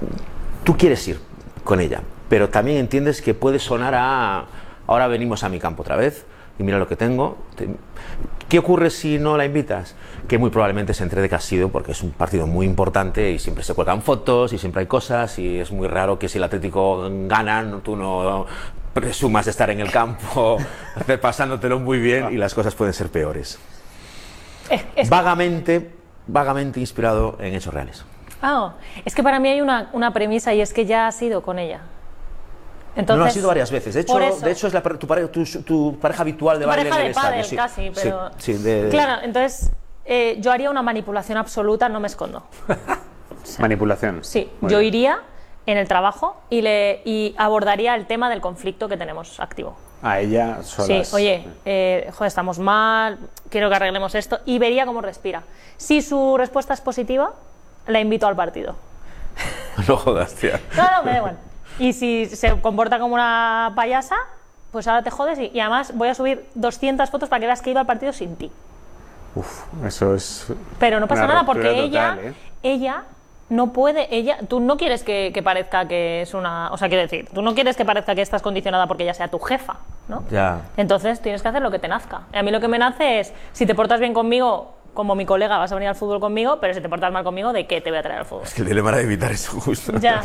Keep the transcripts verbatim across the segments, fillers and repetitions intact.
tú quieres ir con ella, pero también entiendes que puede sonar a ahora venimos a mi campo otra vez y mira lo que tengo. ¿Qué ocurre si no la invitas? Que muy probablemente se entere de que has sido, porque es un partido muy importante y siempre se cuelgan fotos y siempre hay cosas y es muy raro que si el Atlético gana tú no presumas de estar en el campo pasándotelo muy bien y las cosas pueden ser peores. Es, es vagamente, vagamente inspirado en hechos reales. Ah, es que para mí hay una, una premisa y es que ya has ido con ella. Entonces, no, ha sido varias veces. De hecho, de hecho es la, tu, pareja, tu, tu pareja habitual de baile en el estadio. Pádel, casi, pero... Sí, sí, de, de... Claro, entonces eh, yo haría una manipulación absoluta, no me escondo. O sea, manipulación. Sí, Muy yo bien. iría en el trabajo y, le, y abordaría el tema del conflicto que tenemos activo. A ella solas. Sí, oye, eh, joder, estamos mal, quiero que arreglemos esto, y vería cómo respira. Si su respuesta es positiva, la invito al partido. No jodas, tía. No, no, me da igual. Y si se comporta como una payasa, pues ahora te jodes y, y además voy a subir doscientas fotos para que veas que iba al partido sin ti. Uf, eso es... Pero no pasa nada porque total, ella, ¿eh? ella no puede, ella, tú no quieres que, que parezca que es una, o sea, quiero decir, tú no quieres que parezca que estás condicionada porque ella sea tu jefa, ¿no? Ya. Entonces tienes que hacer lo que te nazca. Y a mí lo que me nace es, si te portas bien conmigo, como mi colega, vas a venir al fútbol conmigo, pero si te portas mal conmigo, ¿de qué te voy a traer al fútbol? Es que el dilema era evitar eso justo. Ya.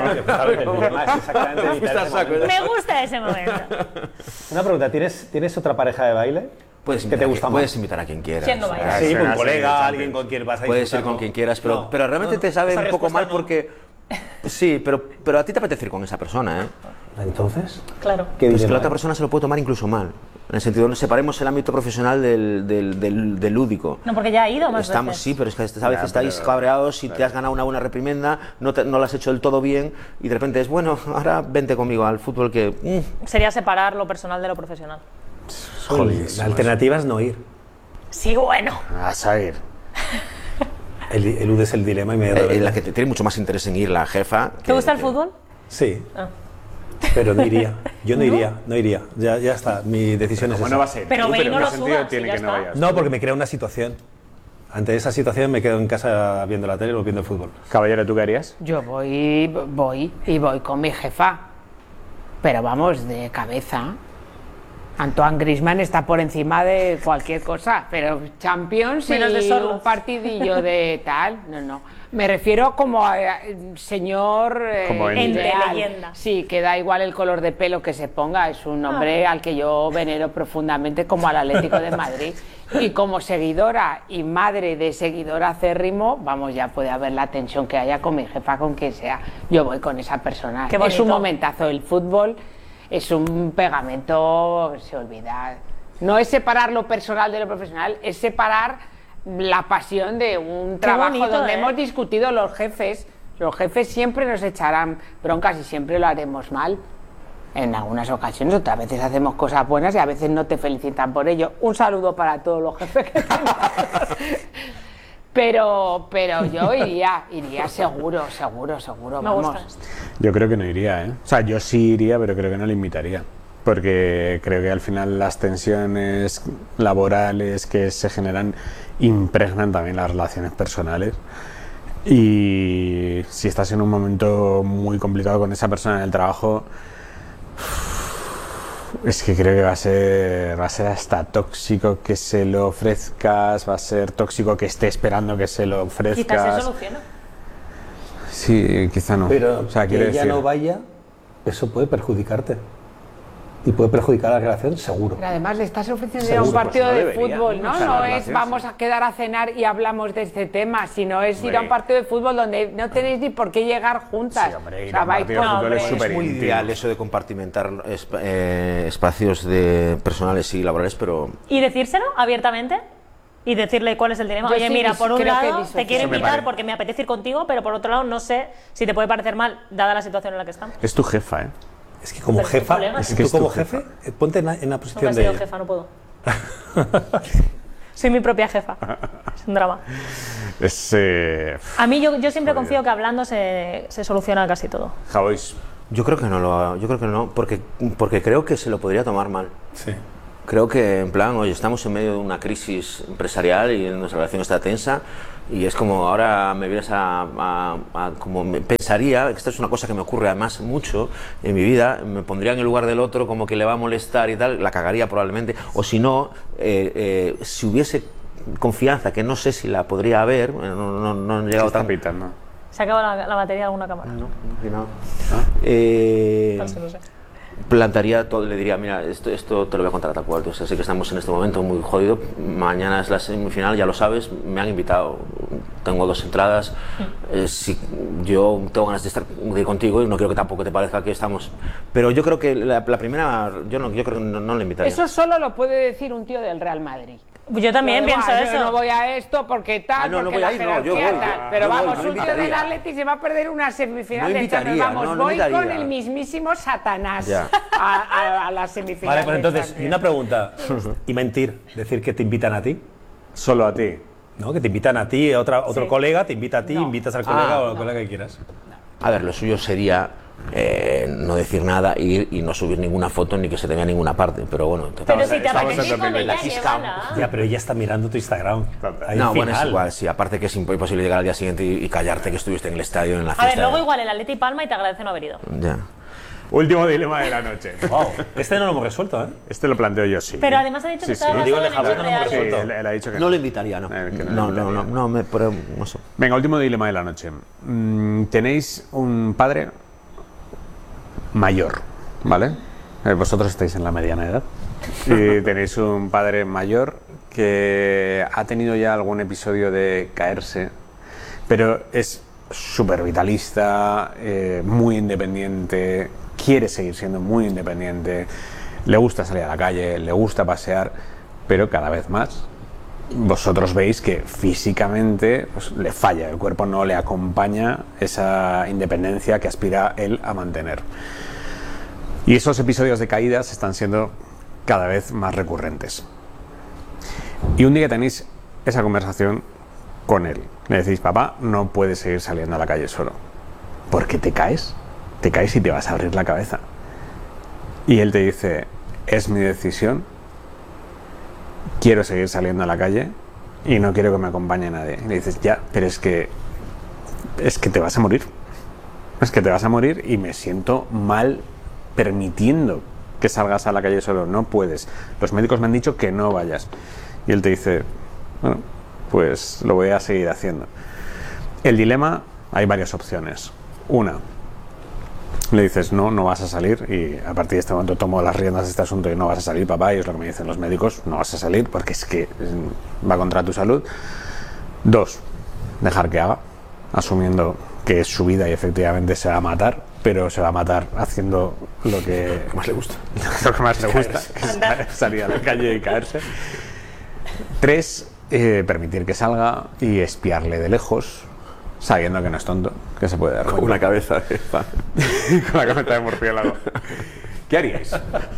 Me gusta ese momento. Una pregunta, ¿tienes, ¿tienes otra pareja de baile? Puedes ¿Qué te gusta más? Puedes invitar a quien quieras. ¿Quién no baila? Sí, un colega, alguien con quien vas a Puedes ir con quien quieras, pero, no, pero realmente no, te sabe un poco mal no. porque... Sí, pero, pero a ti te apetece ir con esa persona, ¿eh? ¿Entonces? Claro. ¿Qué pues que la otra persona se lo puede tomar incluso mal. En el sentido de que separemos el ámbito profesional del, del, del, del lúdico. No, porque ya ha ido más Estamos, veces. Sí, pero es que a veces ya, estáis cabreados y claro. te has ganado una buena reprimenda, no, te, no lo has hecho del todo bien y de repente es, bueno, ahora vente conmigo al fútbol que... Mm. Sería separar lo personal de lo profesional. Joder, la alternativa es no ir. Sí, bueno. Vas a ir. El, eludes el dilema y me... Eh, la que te tiene mucho más interés en ir, la jefa... ¿Te gusta el que... fútbol? Sí. Ah. Pero no iría. Yo no, ¿No? iría, no iría. Ya, ya está, mi decisión es esa. No va a ser. Pero ve y no lo subas, tiene que no, vayas. No, porque me crea una situación. Ante esa situación me quedo en casa viendo la tele o viendo el fútbol. Caballero, ¿tú qué harías? Yo voy, voy y voy con mi jefa. Pero vamos, de cabeza. Antoine Griezmann está por encima de cualquier cosa, pero Champions Menos y de un partidillo de tal, no, no. Me refiero como a, a señor eh, como en leyenda. Sí, que da igual el color de pelo que se ponga, es un hombre ah. al que yo venero profundamente como al Atlético de Madrid. Y como seguidora y madre de seguidor acérrimo, vamos, ya puede haber la tensión que haya con mi jefa, con quien sea. Yo voy con esa persona. Qué bonito. Es un momentazo el fútbol. Es un pegamento, se olvida. No es separar lo personal de lo profesional, es separar la pasión de un trabajo bonito, donde ¿eh? hemos discutido los jefes. Los jefes siempre nos echarán broncas y siempre lo haremos mal. En algunas ocasiones, otras veces hacemos cosas buenas y a veces no te felicitan por ello. Un saludo para todos los jefes que tenemos. Pero, pero yo iría, iría seguro, seguro, seguro, Me vamos. gusta. Yo creo que no iría, ¿eh? O sea, yo sí iría, pero creo que no le invitaría. Porque creo que al final las tensiones laborales que se generan impregnan también las relaciones personales. Y si estás en un momento muy complicado con esa persona en el trabajo, es que creo que va a ser va a ser hasta tóxico que se lo ofrezcas, va a ser tóxico que esté esperando que se lo ofrezcas. Quizás se soluciona. Sí, quizá no. Pero o sea, que ella decir... no vaya, eso puede perjudicarte. Y puede perjudicar la relación, seguro. Pero además le estás ofreciendo Seguro, un partido pues no de debería, fútbol, ¿no? o sea, No la es relación, vamos sí. a quedar a cenar y hablamos de este tema, sino es Hombre. ir a un partido de fútbol donde no tenéis ni por qué llegar juntas. Sí, hombre, ir O sea, a un vais partido de por- fútbol es Es súper muy íntimo. ideal eso de compartimentar esp eh, espacios de personales y laborales, pero... ¿Y decírselo abiertamente? Y decirle cuál es el dilema. Yo Oye, sí mira, dis- por un creo que lado disocio. te quiero Eso me invitar parece. porque me apetece ir contigo, pero por otro lado no sé si te puede parecer mal, dada la situación en la que estamos. Es tu jefa, ¿eh? Es que como Pero soy jefa, colega. es Es que que tú es tu como jefa. jefe, eh, ponte en la, en la Nunca posición he de sido ella. jefa, no puedo. Soy mi propia jefa. Es un drama. Es... Eh... A mí yo, yo siempre Joder. confío que hablando se, se soluciona casi todo. Javois. Yo creo que no lo, yo creo que no, porque, porque creo que se lo podría tomar mal. Sí. Creo que, en plan, oye, estamos en medio de una crisis empresarial y nuestra relación está tensa y es como ahora me vienes a, a, a como me pensaría, que esta es una cosa que me ocurre además mucho en mi vida, me pondría en el lugar del otro como que le va a molestar y tal, la cagaría probablemente, o si no, eh, eh, si hubiese confianza, que no sé si la podría haber, no, no, no he llegado tan... pitando. ¿Se acaba la, la batería de alguna cámara? No, no, no. ¿Ah? Eh, No sé, no sé. Plantaría todo, le diría, mira, esto, esto te lo voy a contar a tal cual, o sea, sé que estamos en este momento muy jodido, mañana es la semifinal, ya lo sabes, me han invitado, tengo dos entradas, eh, si yo tengo ganas de estar de ir contigo y no quiero que tampoco te parezca que estamos, pero yo creo que la, la primera, yo no, yo creo que no, no le invitaría. Eso solo lo puede decir un tío del Real Madrid. Yo también Pero, pienso "Ah, eso. Yo no voy a esto porque tal, Ah, no, no porque voy la a ir, no, yo jerarquía voy, tal". yo- Pero yo voy, vamos, no un tío del invitaría. Atleti se va a perder una semifinal No de invitaría, Champions. Vamos, no, no voy invitaría. con el mismísimo Satanás Ya. a, a, a la semifinal. Vale, pues de entonces, Champions. y una pregunta. ¿Y mentir? Decir que te invitan a ti, Solo a ti. ¿no? Que te invitan a ti, otra, otro Sí. colega te invita a ti, No. invitas al colega Ah. o al colega que quieras. A ver, lo suyo sería eh, no decir nada, ir y no subir ninguna foto ni que se te vea en ninguna parte, pero bueno. te- Pero si te estamos apetece en ir con dos mil ella, veinte. llévala. Ya, pero ella está mirando tu Instagram. Ahí No, final. bueno, es igual, sí, aparte que es imposible llegar al día siguiente y, y callarte que estuviste en el estadio, en la A fiesta. ver, luego igual el Atleti palma y te agradece no haber ido. Ya. Último dilema de la noche. Wow, este no lo hemos resuelto, ¿eh? Este lo planteo yo, sí. Pero además ha dicho Sí, que sí. estaba No digo basado en el de hechos Javier, no me reales. Sí, resulta. él, él ha dicho que No le invitaría, no. Eh, que no le No, no, no, invitaría. no, me, pero no sé. Venga, último dilema de la noche. Mm, tenéis un padre mayor, ¿vale? Eh, vosotros estáis en la mediana edad. Y tenéis un padre mayor que ha tenido ya algún episodio de caerse, pero es súper vitalista, eh, muy independiente, quiere seguir siendo muy independiente, le gusta salir a la calle, le gusta pasear, pero cada vez más vosotros veis que físicamente pues, le falla, el cuerpo no le acompaña esa independencia que aspira él a mantener. Y esos episodios de caídas están siendo cada vez más recurrentes. Y un día tenéis esa conversación con él. Le decís, papá, no puedes seguir saliendo a la calle solo. Porque te caes, te caes y te vas a abrir la cabeza. Y él te dice, es mi decisión, quiero seguir saliendo a la calle y no quiero que me acompañe nadie. Y le dices, ya, pero es que es que te vas a morir. Es que te vas a morir y me siento mal permitiendo que salgas a la calle solo. No puedes. Los médicos me han dicho que no vayas. Y él te dice, bueno, pues lo voy a seguir haciendo. El dilema, hay varias opciones. Una, le dices, no, no vas a salir, y a partir de este momento tomo las riendas de este asunto y no vas a salir, papá, y es lo que me dicen los médicos, no vas a salir porque es que va contra tu salud. Dos, dejar que haga, asumiendo que es su vida y efectivamente se va a matar, pero se va a matar haciendo lo que Más le gusta. lo que más le gusta, que es salir a la calle y caerse. Tres, eh, permitir que salga y espiarle de lejos, sabiendo que no es tonto, que se puede dar Con cuenta. una cabeza. Con la cabeza de murciélago. ¿Qué haríais?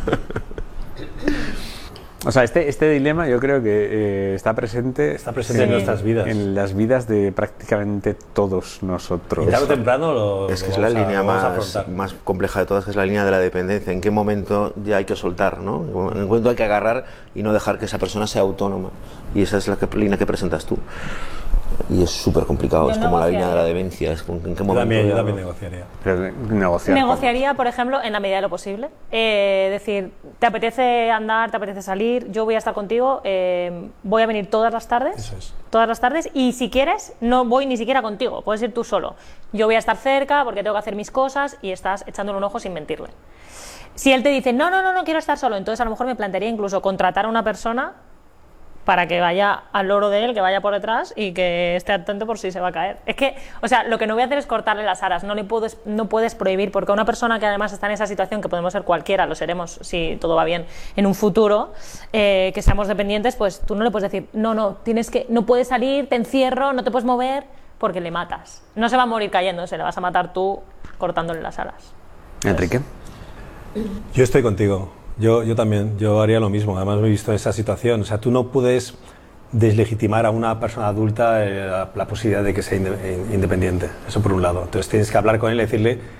O sea, este, este dilema yo creo que eh, está presente, Está presente en Sí. nuestras vidas. en las vidas de prácticamente todos nosotros. Y tarde o temprano lo, Es que lo es la vamos a- línea lo vamos a más, afrontar. más compleja de todas, que es la línea de la dependencia. ¿En qué momento ya hay que soltar, ¿no? En qué momento hay que agarrar y no dejar que esa persona sea autónoma. Y esa es la que- línea que presentas tú. Y es súper complicado, Yo es como la línea de la negociaría. demencia. Es como, ¿en qué Yo momento también, yo ya también no? negociaría. Pero de- negociar. Negociaría, por ejemplo, en la medida de lo posible. Eh, decir, ¿te apetece andar, te apetece salir? Yo voy a estar contigo, eh, voy a venir todas las tardes. Eso es. Todas las tardes. Y si quieres, no voy ni siquiera contigo, puedes ir tú solo. Yo voy a estar cerca porque tengo que hacer mis cosas y estás echándole un ojo sin mentirle. Si él te dice, no, no, no, no quiero estar solo, entonces a lo mejor me plantearía incluso contratar a una persona para que vaya al loro de él, que vaya por detrás y que esté atento por si se va a caer. Es que, o sea, lo que no voy a hacer es cortarle las alas, no le puedes, no puedes prohibir, porque a una persona que además está en esa situación, que podemos ser cualquiera, lo seremos si todo va bien en un futuro, eh, que seamos dependientes, pues tú no le puedes decir, no, no, tienes que, no puedes salir, te encierro, no te puedes mover, porque le matas. No se va a morir cayéndose, le vas a matar tú cortándole las alas. Enrique. Yo estoy contigo. Yo, yo también, yo haría lo mismo. Además me he visto en esa situación. O sea, tú no puedes deslegitimar a una persona adulta eh, la, la posibilidad de que sea inde- independiente. Eso por un lado. Entonces tienes que hablar con él y decirle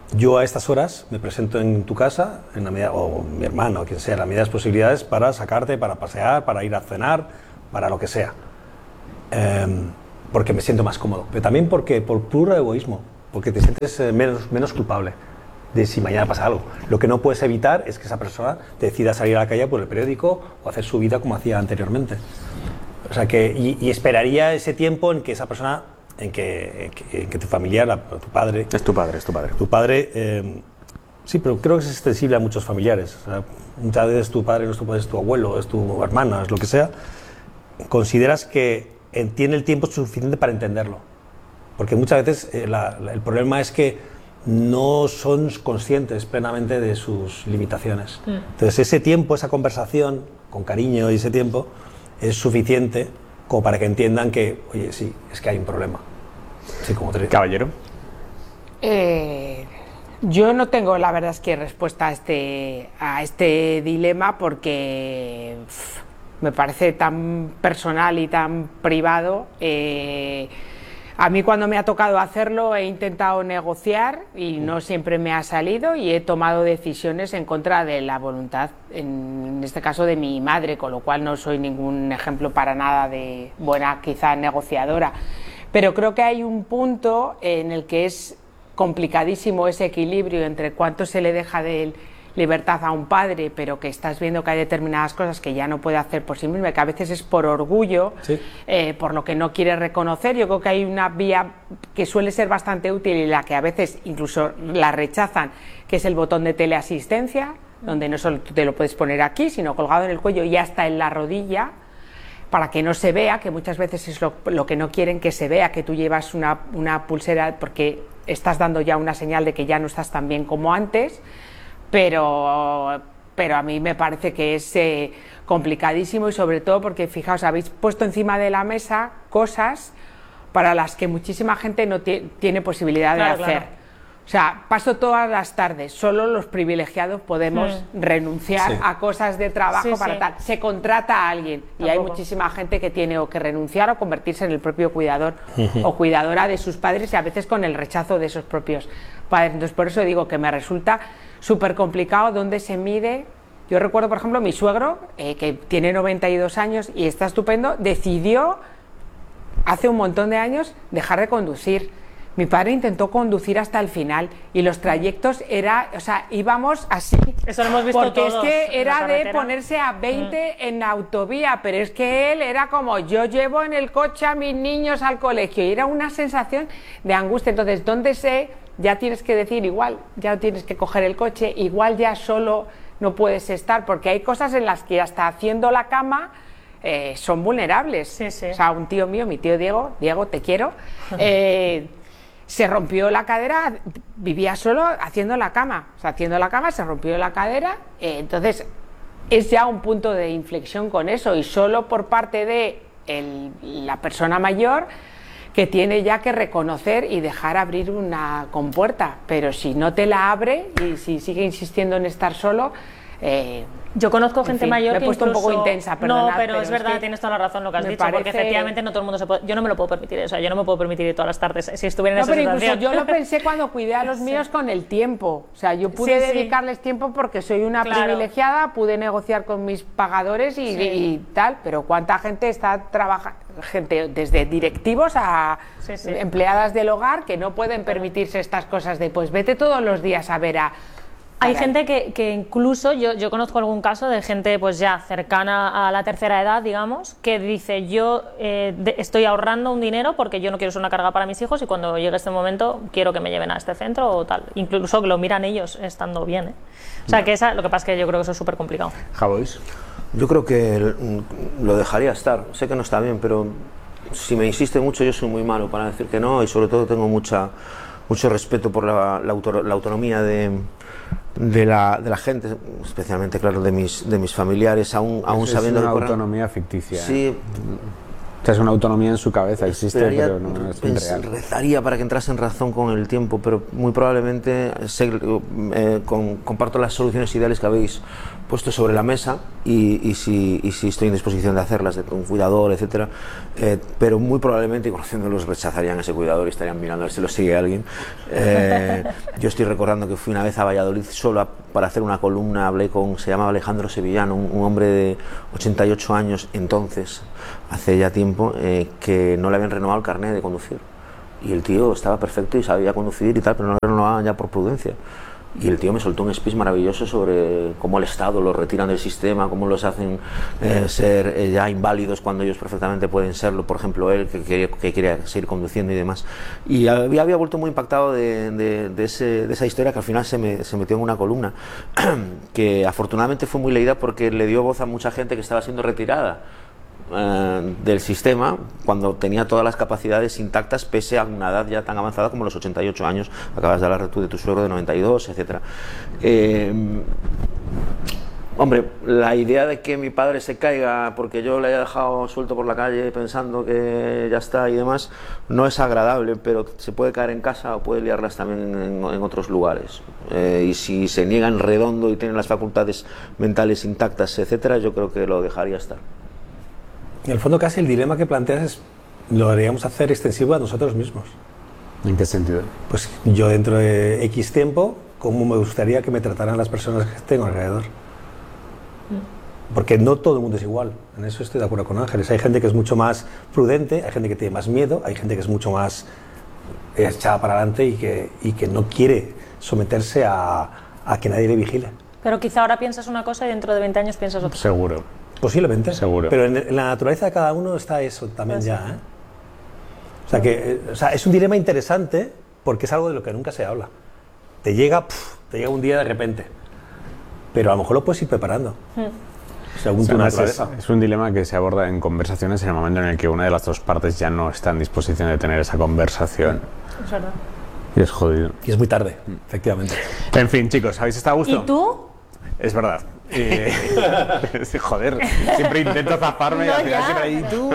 yo a estas horas me presento en tu casa, en la medida, o mi hermano, o quien sea, la medida de las posibilidades para sacarte, para pasear, para ir a cenar, para lo que sea. Eh, porque me siento más cómodo, pero también porque por puro egoísmo, porque te sientes eh, menos, menos culpable de si mañana pasa algo. Lo que no puedes evitar es que esa persona decida salir a la calle por el periódico o hacer su vida como hacía anteriormente. O sea que, y, y esperaría ese tiempo en que esa persona, en que, en que, en que tu familiar, la, tu padre... Es tu padre, es tu padre. Tu padre, eh, sí, pero creo que es extensible a muchos familiares. O sea, muchas veces tu padre no es tu padre, es tu abuelo, es tu hermana, es lo que sea. Consideras que tiene el tiempo suficiente para entenderlo. Porque muchas veces eh, la, la, el problema es que no son conscientes plenamente de sus limitaciones. Mm. Entonces ese tiempo, esa conversación con cariño y ese tiempo es suficiente como para que entiendan que, oye, sí, es que hay un problema. Sí, como te... Caballero. Eh, yo no tengo, la verdad es que respuesta a este, a este dilema porque pff, me parece tan personal y tan privado. Eh, A mí cuando me ha tocado hacerlo he intentado negociar y no siempre me ha salido y he tomado decisiones en contra de la voluntad, en este caso de mi madre, con lo cual no soy ningún ejemplo para nada de buena quizá negociadora. Pero creo que hay un punto en el que es complicadísimo ese equilibrio entre cuánto se le deja de libertad a un padre, pero que estás viendo que hay determinadas cosas que ya no puede hacer por sí mismo, que a veces es por orgullo, sí. eh, por lo que no quiere reconocer. Yo creo que hay una vía que suele ser bastante útil y la que a veces incluso la rechazan, que es el botón de teleasistencia, donde no solo te lo puedes poner aquí, sino colgado en el cuello y hasta en la rodilla, para que no se vea, que muchas veces es lo, lo que no quieren que se vea, que tú llevas una, una pulsera porque estás dando ya una señal de que ya no estás tan bien como antes. Pero, pero a mí me parece que es eh, complicadísimo y sobre todo porque, fijaos, habéis puesto encima de la mesa cosas para las que muchísima gente no tiene posibilidad claro, de hacer. Claro. O sea, paso todas las tardes, solo los privilegiados podemos mm. renunciar sí. a cosas de trabajo sí, para sí. tal. Se contrata a alguien y Tampoco. hay muchísima gente que tiene o que renunciar o convertirse en el propio cuidador uh-huh. o cuidadora de sus padres y a veces con el rechazo de esos propios padres. Entonces, por eso digo que me resulta súper complicado dónde se mide. Yo recuerdo, por ejemplo, mi suegro, eh, que tiene noventa y dos años y está estupendo, decidió hace un montón de años dejar de conducir. Mi padre intentó conducir hasta el final y los trayectos era, o sea, íbamos así. Eso lo hemos visto porque todos. Porque es que era de ponerse a veinte mm. en la autovía, pero es que él era como, yo llevo en el coche a mis niños al colegio y era una sensación de angustia. Entonces, ¿dónde sé? Ya tienes que decir igual, ya tienes que coger el coche, igual ya solo no puedes estar, porque hay cosas en las que hasta haciendo la cama eh, son vulnerables. Sí, sí. O sea, un tío mío, mi tío Diego, Diego, te quiero, eh, se rompió la cadera, vivía solo haciendo la cama, o sea, haciendo la cama se rompió la cadera, eh, entonces es ya un punto de inflexión con eso y solo por parte de el, la persona mayor que tiene ya que reconocer y dejar abrir una compuerta, pero si no te la abre y si sigue insistiendo en estar solo, eh, yo conozco gente fin, mayor me he que puesto incluso... un poco intensa, perdonad, no, pero, pero es verdad, es que tienes toda la razón lo que has dicho, parece... porque efectivamente no todo el mundo se puede... Yo no me lo puedo permitir, o sea, yo no me puedo permitir ir todas las tardes si estuviera en no, esa pero situación. Incluso yo lo pensé cuando cuidé a los míos sí. con el tiempo, o sea, yo pude sí, dedicarles sí. tiempo porque soy una claro. privilegiada, pude negociar con mis pagadores y, sí. y tal, pero cuánta gente está trabajando, gente desde directivos a sí, sí. empleadas del hogar que no pueden permitirse estas cosas de pues vete todos los días a ver a... Hay gente que, que incluso, yo, yo conozco algún caso de gente pues ya cercana a la tercera edad, digamos, que dice yo eh, de, estoy ahorrando un dinero porque yo no quiero ser una carga para mis hijos y cuando llegue este momento quiero que me lleven a este centro o tal. Incluso que lo miran ellos estando bien, ¿eh? O sea, que esa, lo que pasa es que yo creo que eso es súper complicado. Javois. Yo creo que lo dejaría estar. Sé que no está bien, pero si me insiste mucho yo soy muy malo para decir que no y sobre todo tengo mucha, mucho respeto por la, la, auto, la autonomía de... De la, de la gente, especialmente, claro, de mis, de mis familiares, aún, aún es sabiendo... Es una que autonomía corran... ficticia. Sí. ¿eh? O sea, es una autonomía en su cabeza, existe, Esperaría, pero no es pens, real. Rezaría para que entrase en razón con el tiempo, pero muy probablemente sé, eh, con, comparto las soluciones ideales que habéis puesto sobre la mesa y, y, si, y si estoy en disposición de hacerlas, de un cuidador, etcétera, eh, pero muy probablemente, y conociéndolos, rechazarían ese cuidador y estarían mirando a ver si lo sigue alguien. Eh, yo estoy recordando que fui una vez a Valladolid solo a, para hacer una columna, hablé con, se llamaba Alejandro Sevillano, un, un hombre de ochenta y ocho años entonces, hace ya tiempo, eh, que no le habían renovado el carnet de conducir. Y el tío estaba perfecto y sabía conducir y tal, pero no lo renovaban ya por prudencia. Y el tío me soltó un speech maravilloso sobre cómo el Estado los retiran del sistema, cómo los hacen eh, ser eh, ya inválidos cuando ellos perfectamente pueden serlo, por ejemplo él que, que, que quería seguir conduciendo y demás. Y había, había vuelto muy impactado de, de, de, ese, de esa historia que al final se, me, se metió en una columna que afortunadamente fue muy leída porque le dio voz a mucha gente que estaba siendo retirada eh, del sistema cuando tenía todas las capacidades intactas pese a una edad ya tan avanzada como los ochenta y ocho años. Acabas de hablar tú de tu suegro de noventa y dos, etcétera. Eh, hombre, la idea de que mi padre se caiga porque yo le haya dejado suelto por la calle pensando que ya está y demás no es agradable, pero se puede caer en casa o puede liarlas también en, en otros lugares. Eh, y si se niega en redondo y tiene las facultades mentales intactas, etcétera, yo creo que lo dejaría estar. En el fondo casi el dilema que planteas es, lo deberíamos hacer extensivo a nosotros mismos. ¿En qué sentido? Pues yo dentro de X tiempo, ¿cómo me gustaría que me trataran las personas que tengo alrededor? Porque no todo el mundo es igual, en eso estoy de acuerdo con Ángeles. Hay gente que es mucho más prudente, hay gente que tiene más miedo, hay gente que es mucho más echada para adelante y que, y que no quiere someterse a, a que nadie le vigile. Pero quizá ahora piensas una cosa y dentro de veinte años piensas otra. Seguro. Posiblemente, seguro. Pero en, en la naturaleza de cada uno está eso también ya, ¿eh? O sea, que, o sea, es un dilema interesante porque es algo de lo que nunca se habla. Te llega, puf, te llega un día de repente, pero a lo mejor lo puedes ir preparando. Hmm. Según o sea, tu naturaleza. Es, es un dilema que se aborda en conversaciones en el momento en el que una de las dos partes ya no está en disposición de tener esa conversación. Es verdad. Y es jodido. Y es muy tarde, hmm. efectivamente. En fin, chicos, ¿habéis estado a gusto? ¿Y tú? Es verdad. Eh, joder, siempre intento zafarme no, y al final siempre ahí tú.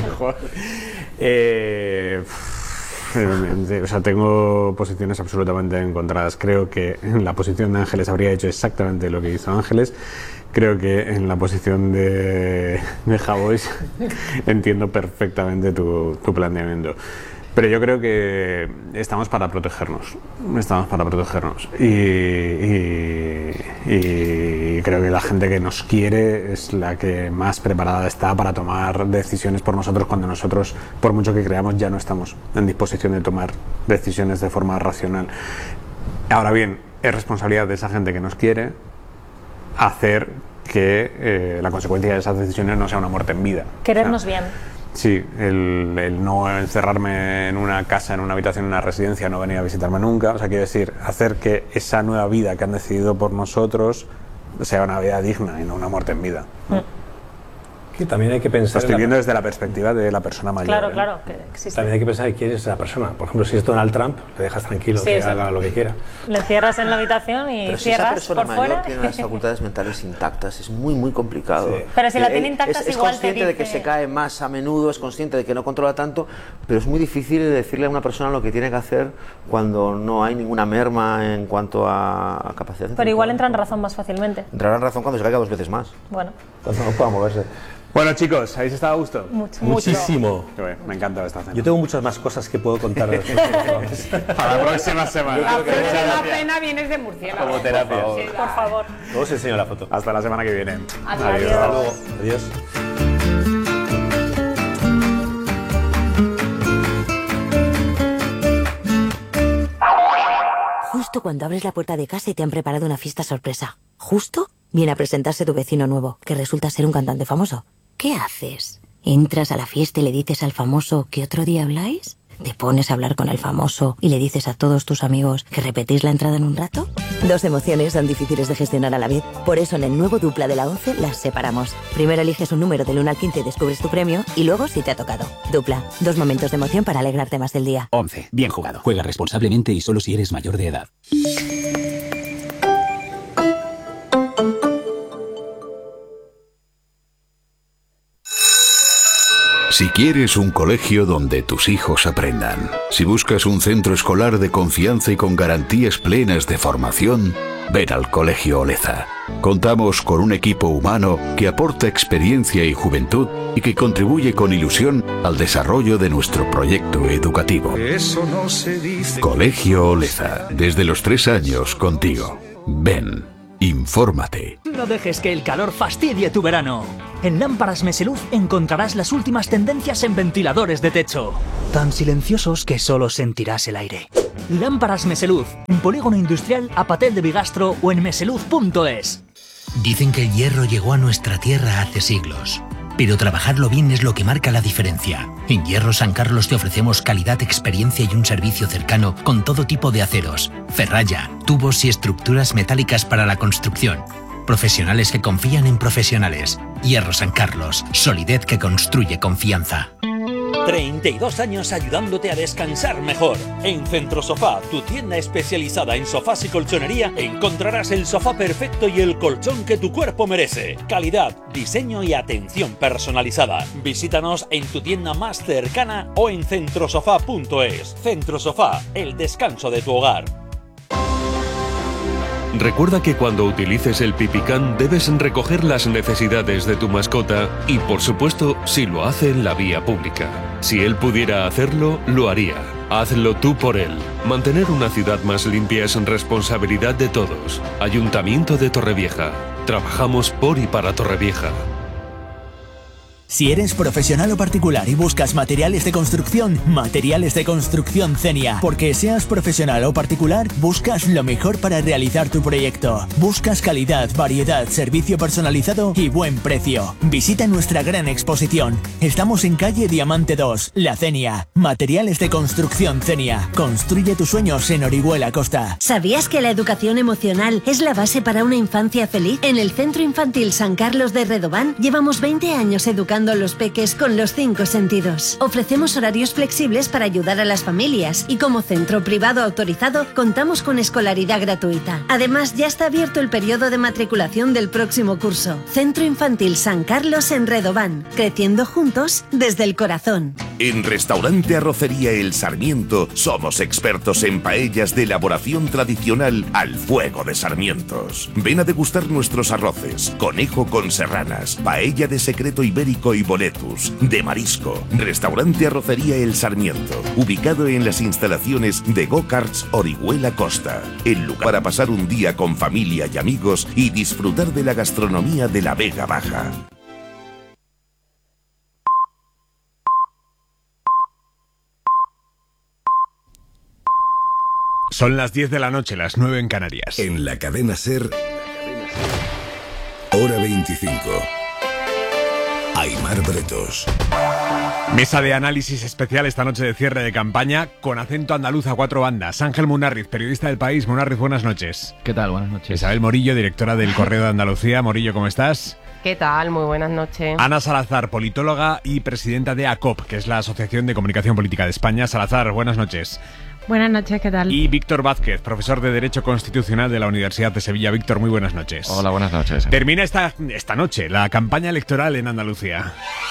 eh, o sea, tengo posiciones absolutamente encontradas. Creo que en la posición de Ángeles habría hecho exactamente lo que hizo Ángeles. Creo que en la posición de, de Javois entiendo perfectamente tu, tu planteamiento. Pero yo creo que estamos para protegernos, estamos para protegernos y, y, y creo que la gente que nos quiere es la que más preparada está para tomar decisiones por nosotros cuando nosotros, por mucho que creamos, ya no estamos en disposición de tomar decisiones de forma racional. Ahora bien, es responsabilidad de esa gente que nos quiere hacer que eh, la consecuencia de esas decisiones no sea una muerte en vida. Querernos o sea, bien. Sí, el, el no encerrarme en una casa, en una habitación, en una residencia, no venir a visitarme nunca. O sea, quiero decir, hacer que esa nueva vida que han decidido por nosotros sea una vida digna y no una muerte en vida. Mm. Que también hay que pensar... Lo estoy viendo desde la perspectiva de la persona mayor. Claro, ¿eh? claro. Que existe. También hay que pensar quién es esa persona. Por ejemplo, si es Donald Trump, le dejas tranquilo, sí, que exacto. haga lo que quiera. Le cierras en la habitación y Pero cierras si esa persona por mayor fuera. tiene las facultades mentales intactas, es muy, muy complicado. Sí. Pero si la Eh, tiene intactas es, es igual consciente te de que dice... se cae más a menudo, es consciente de que no controla tanto, pero es muy difícil decirle a una persona lo que tiene que hacer cuando no hay ninguna merma en cuanto a, a capacidad. Pero igual entra en razón más fácilmente. Entrará en razón cuando se caiga dos veces más. Bueno. Entonces no pueda moverse. Bueno, chicos, ¿habéis estado a gusto? Mucho. Muchísimo. Qué bueno, me encanta esta cena. Yo tengo muchas más cosas que puedo contar de para la próxima semana. La próxima cena vienes de murciélago. Como terapia. Por favor. Sí, por favor. Luego os enseño la foto. Hasta la semana que viene. Adiós. Adiós. Hasta luego. Adiós. Justo cuando abres la puerta de casa y te han preparado una fiesta sorpresa. Justo viene a presentarse tu vecino nuevo, que resulta ser un cantante famoso. ¿Qué haces? ¿Entras a la fiesta y le dices al famoso que otro día habláis? ¿Te pones a hablar con el famoso y le dices a todos tus amigos que repetís la entrada en un rato? Dos emociones son difíciles de gestionar a la vez. Por eso en el nuevo Dupla de la once las separamos. Primero eliges un número del uno al quince y descubres tu premio, y luego si te ha tocado. Dupla, dos momentos de emoción para alegrarte más del día. once. Bien jugado. Juega responsablemente y solo si eres mayor de edad. Si quieres un colegio donde tus hijos aprendan, si buscas un centro escolar de confianza y con garantías plenas de formación, Ven al Colegio Oleza. Contamos con un equipo humano que aporta experiencia y juventud y que contribuye con ilusión al desarrollo de nuestro proyecto educativo. Eso no se dice. Colegio Oleza, desde los tres años contigo. Ven, infórmate. No dejes que el calor fastidie tu verano. En Lámparas Meseluz encontrarás las últimas tendencias en ventiladores de techo, tan silenciosos que solo sentirás el aire. Lámparas Meseluz, en Polígono Industrial Apatel de Bigastro o en meseluz punto es. Dicen que el hierro llegó a nuestra tierra hace siglos, pero trabajarlo bien es lo que marca la diferencia. En Hierro San Carlos te ofrecemos calidad, experiencia y un servicio cercano con todo tipo de aceros, ferralla, tubos y estructuras metálicas para la construcción. Profesionales que confían en profesionales. Hierro San Carlos, solidez que construye confianza. treinta y dos años ayudándote a descansar mejor. En Centro Sofá, tu tienda especializada en sofás y colchonería, encontrarás el sofá perfecto y el colchón que tu cuerpo merece. Calidad, diseño y atención personalizada. Visítanos en tu tienda más cercana o en centrosofá punto es. Centro Sofá, el descanso de tu hogar. Recuerda que cuando utilices el Pipicán debes recoger las necesidades de tu mascota y, por supuesto, si lo hace en la vía pública. Si él pudiera hacerlo, lo haría. Hazlo tú por él. Mantener una ciudad más limpia es responsabilidad de todos. Ayuntamiento de Torrevieja. Trabajamos por y para Torrevieja. Si eres profesional o particular y buscas materiales de construcción, Materiales de Construcción Cenia. Porque seas profesional o particular, buscas lo mejor para realizar tu proyecto. Buscas calidad, variedad, servicio personalizado y buen precio. Visita nuestra gran exposición. Estamos en calle Diamante dos, La Cenia. Materiales de Construcción Cenia. Construye tus sueños en Orihuela Costa. ¿Sabías que la educación emocional es la base para una infancia feliz? En el Centro Infantil San Carlos de Redován llevamos veinte años educando a los peques con los cinco sentidos. Ofrecemos horarios flexibles para ayudar a las familias y como centro privado autorizado contamos con escolaridad gratuita. Además, ya está abierto el periodo de matriculación del próximo curso. Centro Infantil San Carlos en Redován, creciendo juntos desde el corazón. En Restaurante Arrocería El Sarmiento somos expertos en paellas de elaboración tradicional al fuego de sarmientos. Ven a degustar nuestros arroces, conejo con serranas, paella de secreto ibérico y boletus, de marisco. Restaurante Arrocería El Sarmiento, ubicado en las instalaciones de Go-Karts Orihuela Costa. El lugar para pasar un día con familia y amigos y disfrutar de la gastronomía de la Vega Baja. Son las diez de la noche, las nueve en Canarias. En la cadena SER, hora veinticinco. Aimar Bretos. Mesa de análisis especial esta noche de cierre de campaña con acento andaluz a cuatro bandas. Ángel Munarriz, periodista del País. Munarriz, buenas noches. ¿Qué tal? Buenas noches. Isabel Morillo, directora del Correo de Andalucía. Morillo, ¿cómo estás? ¿Qué tal? Muy buenas noches. Ana Salazar, politóloga y presidenta de ACOP, que es la Asociación de Comunicación Política de España. Salazar, buenas noches. Buenas noches, ¿qué tal? Y Víctor Vázquez, profesor de Derecho Constitucional de la Universidad de Sevilla. Víctor, muy buenas noches. Hola, buenas noches. Termina esta, esta noche la campaña electoral en Andalucía.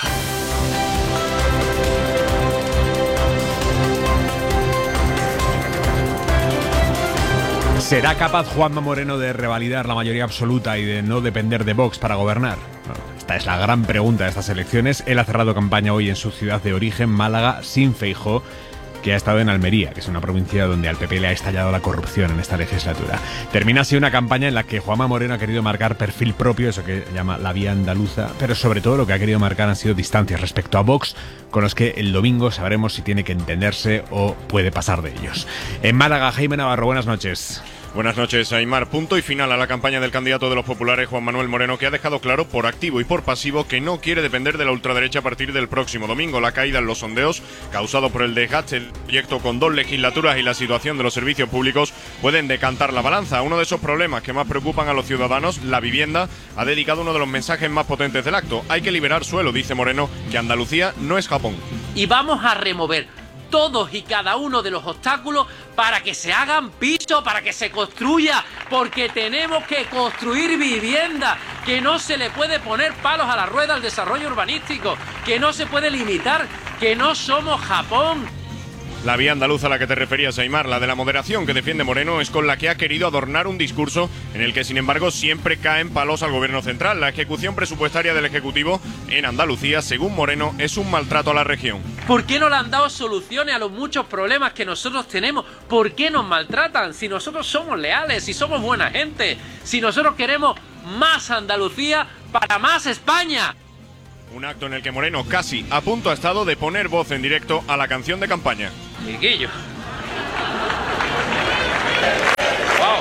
¿Será capaz Juanma Moreno de revalidar la mayoría absoluta y de no depender de Vox para gobernar? Bueno, esta es la gran pregunta de estas elecciones. Él ha cerrado campaña hoy en su ciudad de origen, Málaga, sin Feijóo, que ha estado en Almería, que es una provincia donde al P P le ha estallado la corrupción en esta legislatura. Termina así una campaña en la que Juanma Moreno ha querido marcar perfil propio, eso que llama la vía andaluza, pero sobre todo lo que ha querido marcar han sido distancias respecto a Vox, con los que el domingo sabremos si tiene que entenderse o puede pasar de ellos. En Málaga, Jaime Navarro, buenas noches. Buenas noches, Aimar. Punto y final a la campaña del candidato de los populares, Juan Manuel Moreno, que ha dejado claro por activo y por pasivo que no quiere depender de la ultraderecha a partir del próximo domingo. La caída en los sondeos, causado por el desgaste del proyecto con dos legislaturas y la situación de los servicios públicos, pueden decantar la balanza. Uno de esos problemas que más preocupan a los ciudadanos, la vivienda, ha dedicado uno de los mensajes más potentes del acto. Hay que liberar suelo, dice Moreno, que Andalucía no es Japón. Y vamos a remover todos y cada uno de los obstáculos para que se hagan pisos, para que se construya, porque tenemos que construir vivienda, que no se le puede poner palos a la rueda al desarrollo urbanístico, que no se puede limitar, que no somos Japón. La vía andaluza a la que te referías, Aimar, la de la moderación que defiende Moreno, es con la que ha querido adornar un discurso en el que, sin embargo, siempre caen palos al gobierno central. La ejecución presupuestaria del Ejecutivo en Andalucía, según Moreno, es un maltrato a la región. ¿Por qué no le han dado soluciones a los muchos problemas que nosotros tenemos? ¿Por qué nos maltratan? Si nosotros somos leales, si somos buena gente, si nosotros queremos más Andalucía para más España. Un acto en el que Moreno casi a punto ha estado de poner voz en directo a la canción de campaña. Chiquillo. Wow.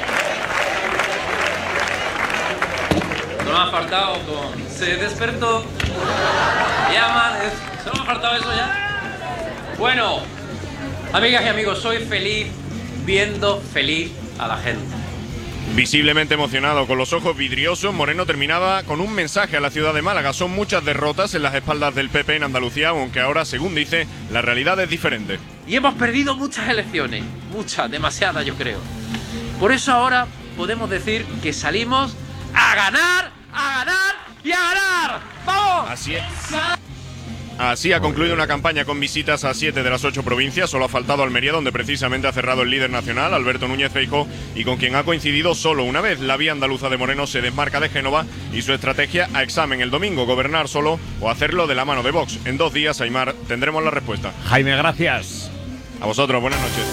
No me ha faltado con... Se despertó. Llaman. Solo me ha faltado eso ya. Bueno, amigas y amigos, soy feliz viendo feliz a la gente. Visiblemente emocionado, con los ojos vidriosos, Moreno terminaba con un mensaje a la ciudad de Málaga. Son muchas derrotas en las espaldas del P P en Andalucía, aunque ahora, según dice, la realidad es diferente. Y hemos perdido muchas elecciones, muchas, demasiadas yo creo. Por eso ahora podemos decir que salimos a ganar, a ganar y a ganar. ¡Vamos! Así es. Así ha concluido una campaña con visitas a siete de las ocho provincias. Solo ha faltado Almería, donde precisamente ha cerrado el líder nacional, Alberto Núñez Feijóo, y con quien ha coincidido solo una vez. La vía andaluza de Moreno se desmarca de Génova y su estrategia a examen el domingo: gobernar solo o hacerlo de la mano de Vox. En dos días, Aimar, tendremos la respuesta. Jaime, gracias. A vosotros, buenas noches.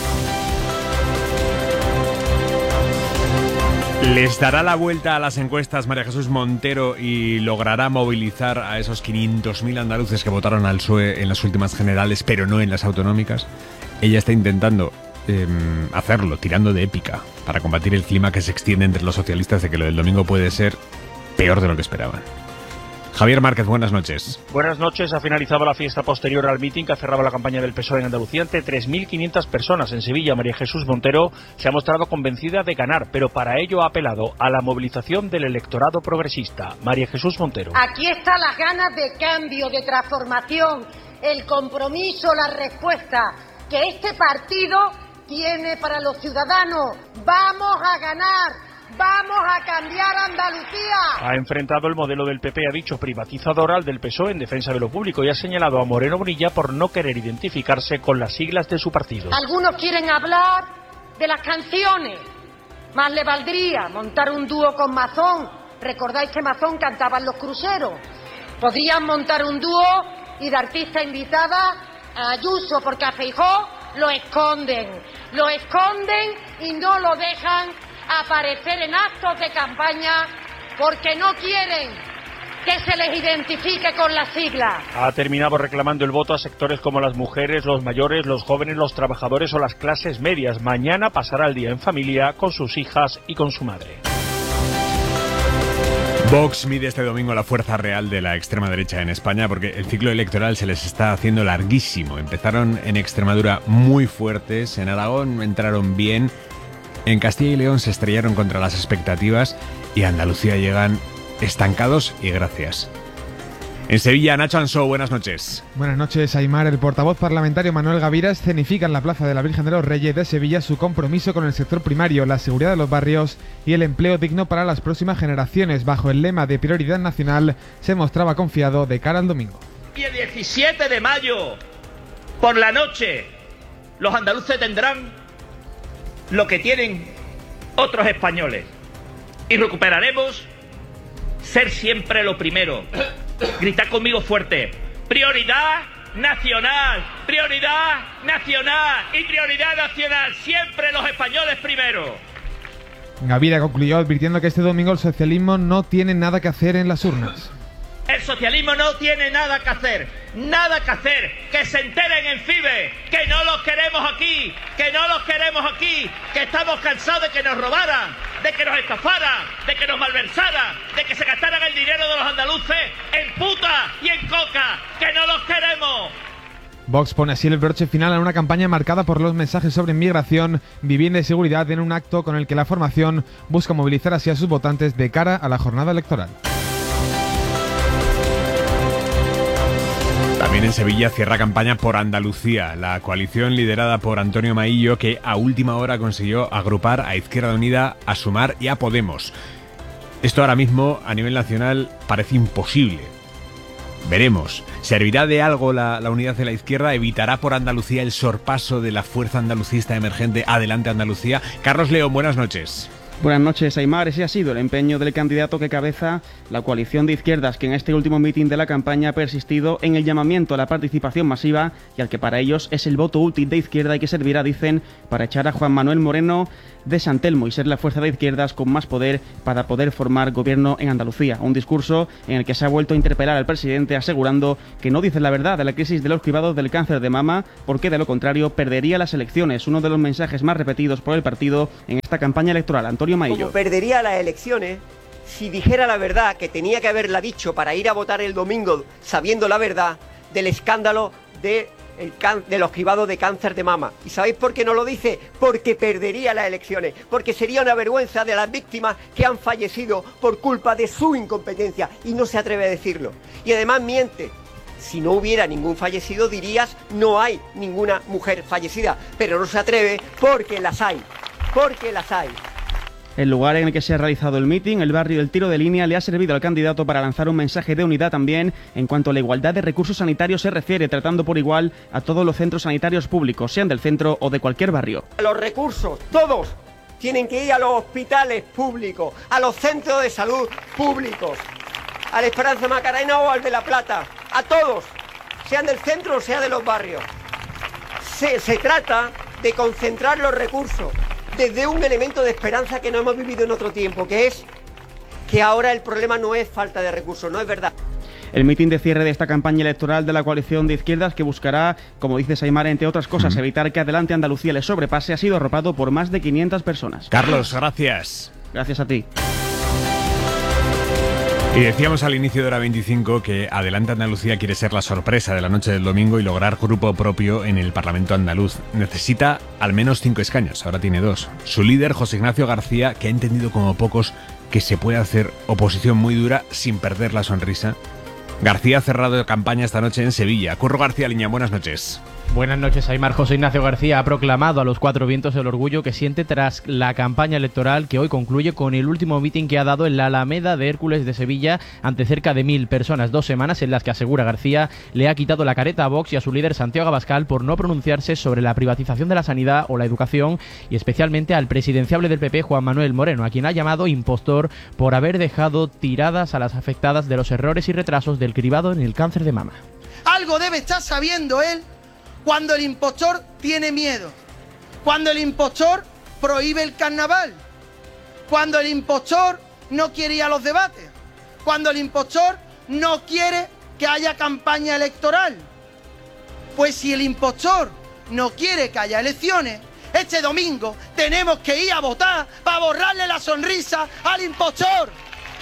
¿Les dará la vuelta a las encuestas María Jesús Montero y logrará movilizar a esos quinientos mil andaluces que votaron al P S O E en las últimas generales, pero no en las autonómicas? Ella está intentando eh, hacerlo, tirando de épica, para combatir el clima que se extiende entre los socialistas de que lo del domingo puede ser peor de lo que esperaban. Javier Márquez, buenas noches. Buenas noches. Ha finalizado la fiesta posterior al mitin que cerraba la campaña del P S O E en Andalucía ante tres mil quinientas personas. En Sevilla, María Jesús Montero se ha mostrado convencida de ganar, pero para ello ha apelado a la movilización del electorado progresista. María Jesús Montero. Aquí están las ganas de cambio, de transformación, el compromiso, la respuesta que este partido tiene para los ciudadanos. ¡Vamos a ganar! ¡Vamos a cambiar Andalucía! Ha enfrentado el modelo del P P, ha dicho, privatizador al del P S O E en defensa de lo público, y ha señalado a Moreno Bonilla por no querer identificarse con las siglas de su partido. Algunos quieren hablar de las canciones. Más le valdría montar un dúo con Mazón. ¿Recordáis que Mazón cantaba en los cruceros? Podrían montar un dúo y de artista invitada a Ayuso, porque a Feijóo lo esconden. Lo esconden y no lo dejan aparecer en actos de campaña porque no quieren que se les identifique con las siglas. Ha terminado reclamando el voto a sectores como las mujeres, los mayores, los jóvenes, los trabajadores o las clases medias. Mañana pasará el día en familia con sus hijas y con su madre. Vox mide este domingo la fuerza real de la extrema derecha en España, porque el ciclo electoral se les está haciendo larguísimo. Empezaron en Extremadura muy fuertes, en Aragón entraron bien, en Castilla y León se estrellaron contra las expectativas y a Andalucía llegan estancados y gracias. En Sevilla, Nacho Ansó, buenas noches. Buenas noches, Aimar. El portavoz parlamentario Manuel Gavira escenifica en la Plaza de la Virgen de los Reyes de Sevilla su compromiso con el sector primario, la seguridad de los barrios y el empleo digno para las próximas generaciones. Bajo el lema de prioridad nacional, se mostraba confiado de cara al domingo. Y el diecisiete de mayo, por la noche, los andaluces tendrán lo que tienen otros españoles y recuperaremos ser siempre lo primero. Gritad conmigo fuerte: prioridad nacional, prioridad nacional y prioridad nacional, siempre los españoles primero. Gavira concluyó advirtiendo que este domingo el socialismo no tiene nada que hacer en las urnas. El socialismo no tiene nada que hacer, nada que hacer, que se enteren en FIBE, que no los queremos aquí, que no los queremos aquí, que estamos cansados de que nos robaran, de que nos estafaran, de que nos malversaran, de que se gastaran el dinero de los andaluces en puta y en coca, que no los queremos. Vox pone así el broche final a una campaña marcada por los mensajes sobre inmigración, vivienda y seguridad en un acto con el que la formación busca movilizar así a sus votantes de cara a la jornada electoral. También en Sevilla cierra campaña por Andalucía, la coalición liderada por Antonio Maillo, que a última hora consiguió agrupar a Izquierda Unida, a Sumar y a Podemos. Esto ahora mismo a nivel nacional parece imposible. Veremos. ¿Servirá de algo la, la unidad de la izquierda? ¿Evitará por Andalucía el sorpaso de la fuerza andalucista emergente Adelante Andalucía? Carlos León, buenas noches. Buenas noches, Aimar. Ese ha sido el empeño del candidato que cabeza la coalición de izquierdas, que en este último mitin de la campaña ha persistido en el llamamiento a la participación masiva y al que para ellos es el voto útil de izquierda y que servirá, dicen, para echar a Juan Manuel Moreno de San Telmo y ser la fuerza de izquierdas con más poder para poder formar gobierno en Andalucía. Un discurso en el que se ha vuelto a interpelar al presidente asegurando que no dice la verdad de la crisis de los cribados del cáncer de mama, porque de lo contrario perdería las elecciones. Uno de los mensajes más repetidos por el partido en esta campaña electoral. Antonio Maillo. Como perdería las elecciones si dijera la verdad, que tenía que haberla dicho para ir a votar el domingo sabiendo la verdad del escándalo de, el can, de los cribados de cáncer de mama. ¿Y sabéis por qué no lo dice? Porque perdería las elecciones, porque sería una vergüenza de las víctimas que han fallecido por culpa de su incompetencia y no se atreve a decirlo. Y además miente. Si no hubiera ningún fallecido dirías no hay ninguna mujer fallecida, pero no se atreve porque las hay, porque las hay. El lugar en el que se ha realizado el mitin, el barrio del Tiro de Línea, le ha servido al candidato para lanzar un mensaje de unidad también en cuanto a la igualdad de recursos sanitarios se refiere, tratando por igual a todos los centros sanitarios públicos, sean del centro o de cualquier barrio. Los recursos, todos, tienen que ir a los hospitales públicos, a los centros de salud públicos, a la Esperanza Macarena o al de La Plata, a todos, sean del centro o sea de los barrios. Se, se trata de concentrar los recursos desde un elemento de esperanza que no hemos vivido en otro tiempo, que es que ahora el problema no es falta de recursos, no es verdad. El mitin de cierre de esta campaña electoral de la coalición de izquierdas, que buscará, como dice Saimar, entre otras cosas, evitar que Adelante Andalucía le sobrepase, ha sido arropado por más de quinientas personas. Carlos, gracias. Gracias a ti. Y decíamos al inicio de hora veinticinco que Adelante Andalucía quiere ser la sorpresa de la noche del domingo y lograr grupo propio en el Parlamento andaluz. Necesita al menos cinco escaños, ahora tiene dos. Su líder, José Ignacio García, que ha entendido como pocos que se puede hacer oposición muy dura sin perder la sonrisa. García ha cerrado campaña esta noche en Sevilla. Curro García Liña, buenas noches. Buenas noches, Aimar. José Ignacio García ha proclamado a los cuatro vientos el orgullo que siente tras la campaña electoral que hoy concluye con el último mitin que ha dado en la Alameda de Hércules de Sevilla ante cerca de mil personas. Dos semanas en las que, asegura García, le ha quitado la careta a Vox y a su líder Santiago Abascal por no pronunciarse sobre la privatización de la sanidad o la educación, y especialmente al presidenciable del P P, Juan Manuel Moreno, a quien ha llamado impostor por haber dejado tiradas a las afectadas de los errores y retrasos del cribado en el cáncer de mama. Algo debe estar sabiendo él cuando el impostor tiene miedo, cuando el impostor prohíbe el carnaval, cuando el impostor no quiere ir a los debates, cuando el impostor no quiere que haya campaña electoral. Pues si el impostor no quiere que haya elecciones, este domingo tenemos que ir a votar para borrarle la sonrisa al impostor.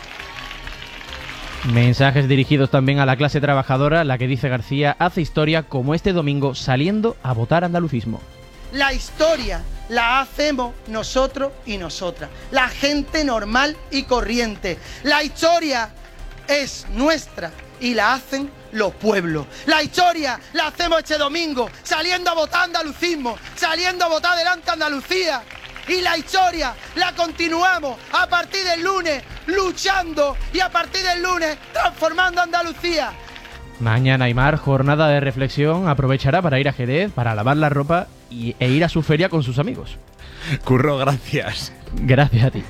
Mensajes dirigidos también a la clase trabajadora, la que, dice García, hace historia como este domingo saliendo a votar andalucismo. La historia la hacemos nosotros y nosotras, la gente normal y corriente. La historia es nuestra y la hacen los pueblos. La historia la hacemos este domingo saliendo a votar andalucismo, saliendo a votar Adelante Andalucía. Y la historia la continuamos a partir del lunes, luchando, y a partir del lunes transformando Andalucía. Mañana, Aimar, jornada de reflexión, aprovechará para ir a Jerez, para lavar la ropa y, e ir a su feria con sus amigos. Curro, gracias. Gracias a ti.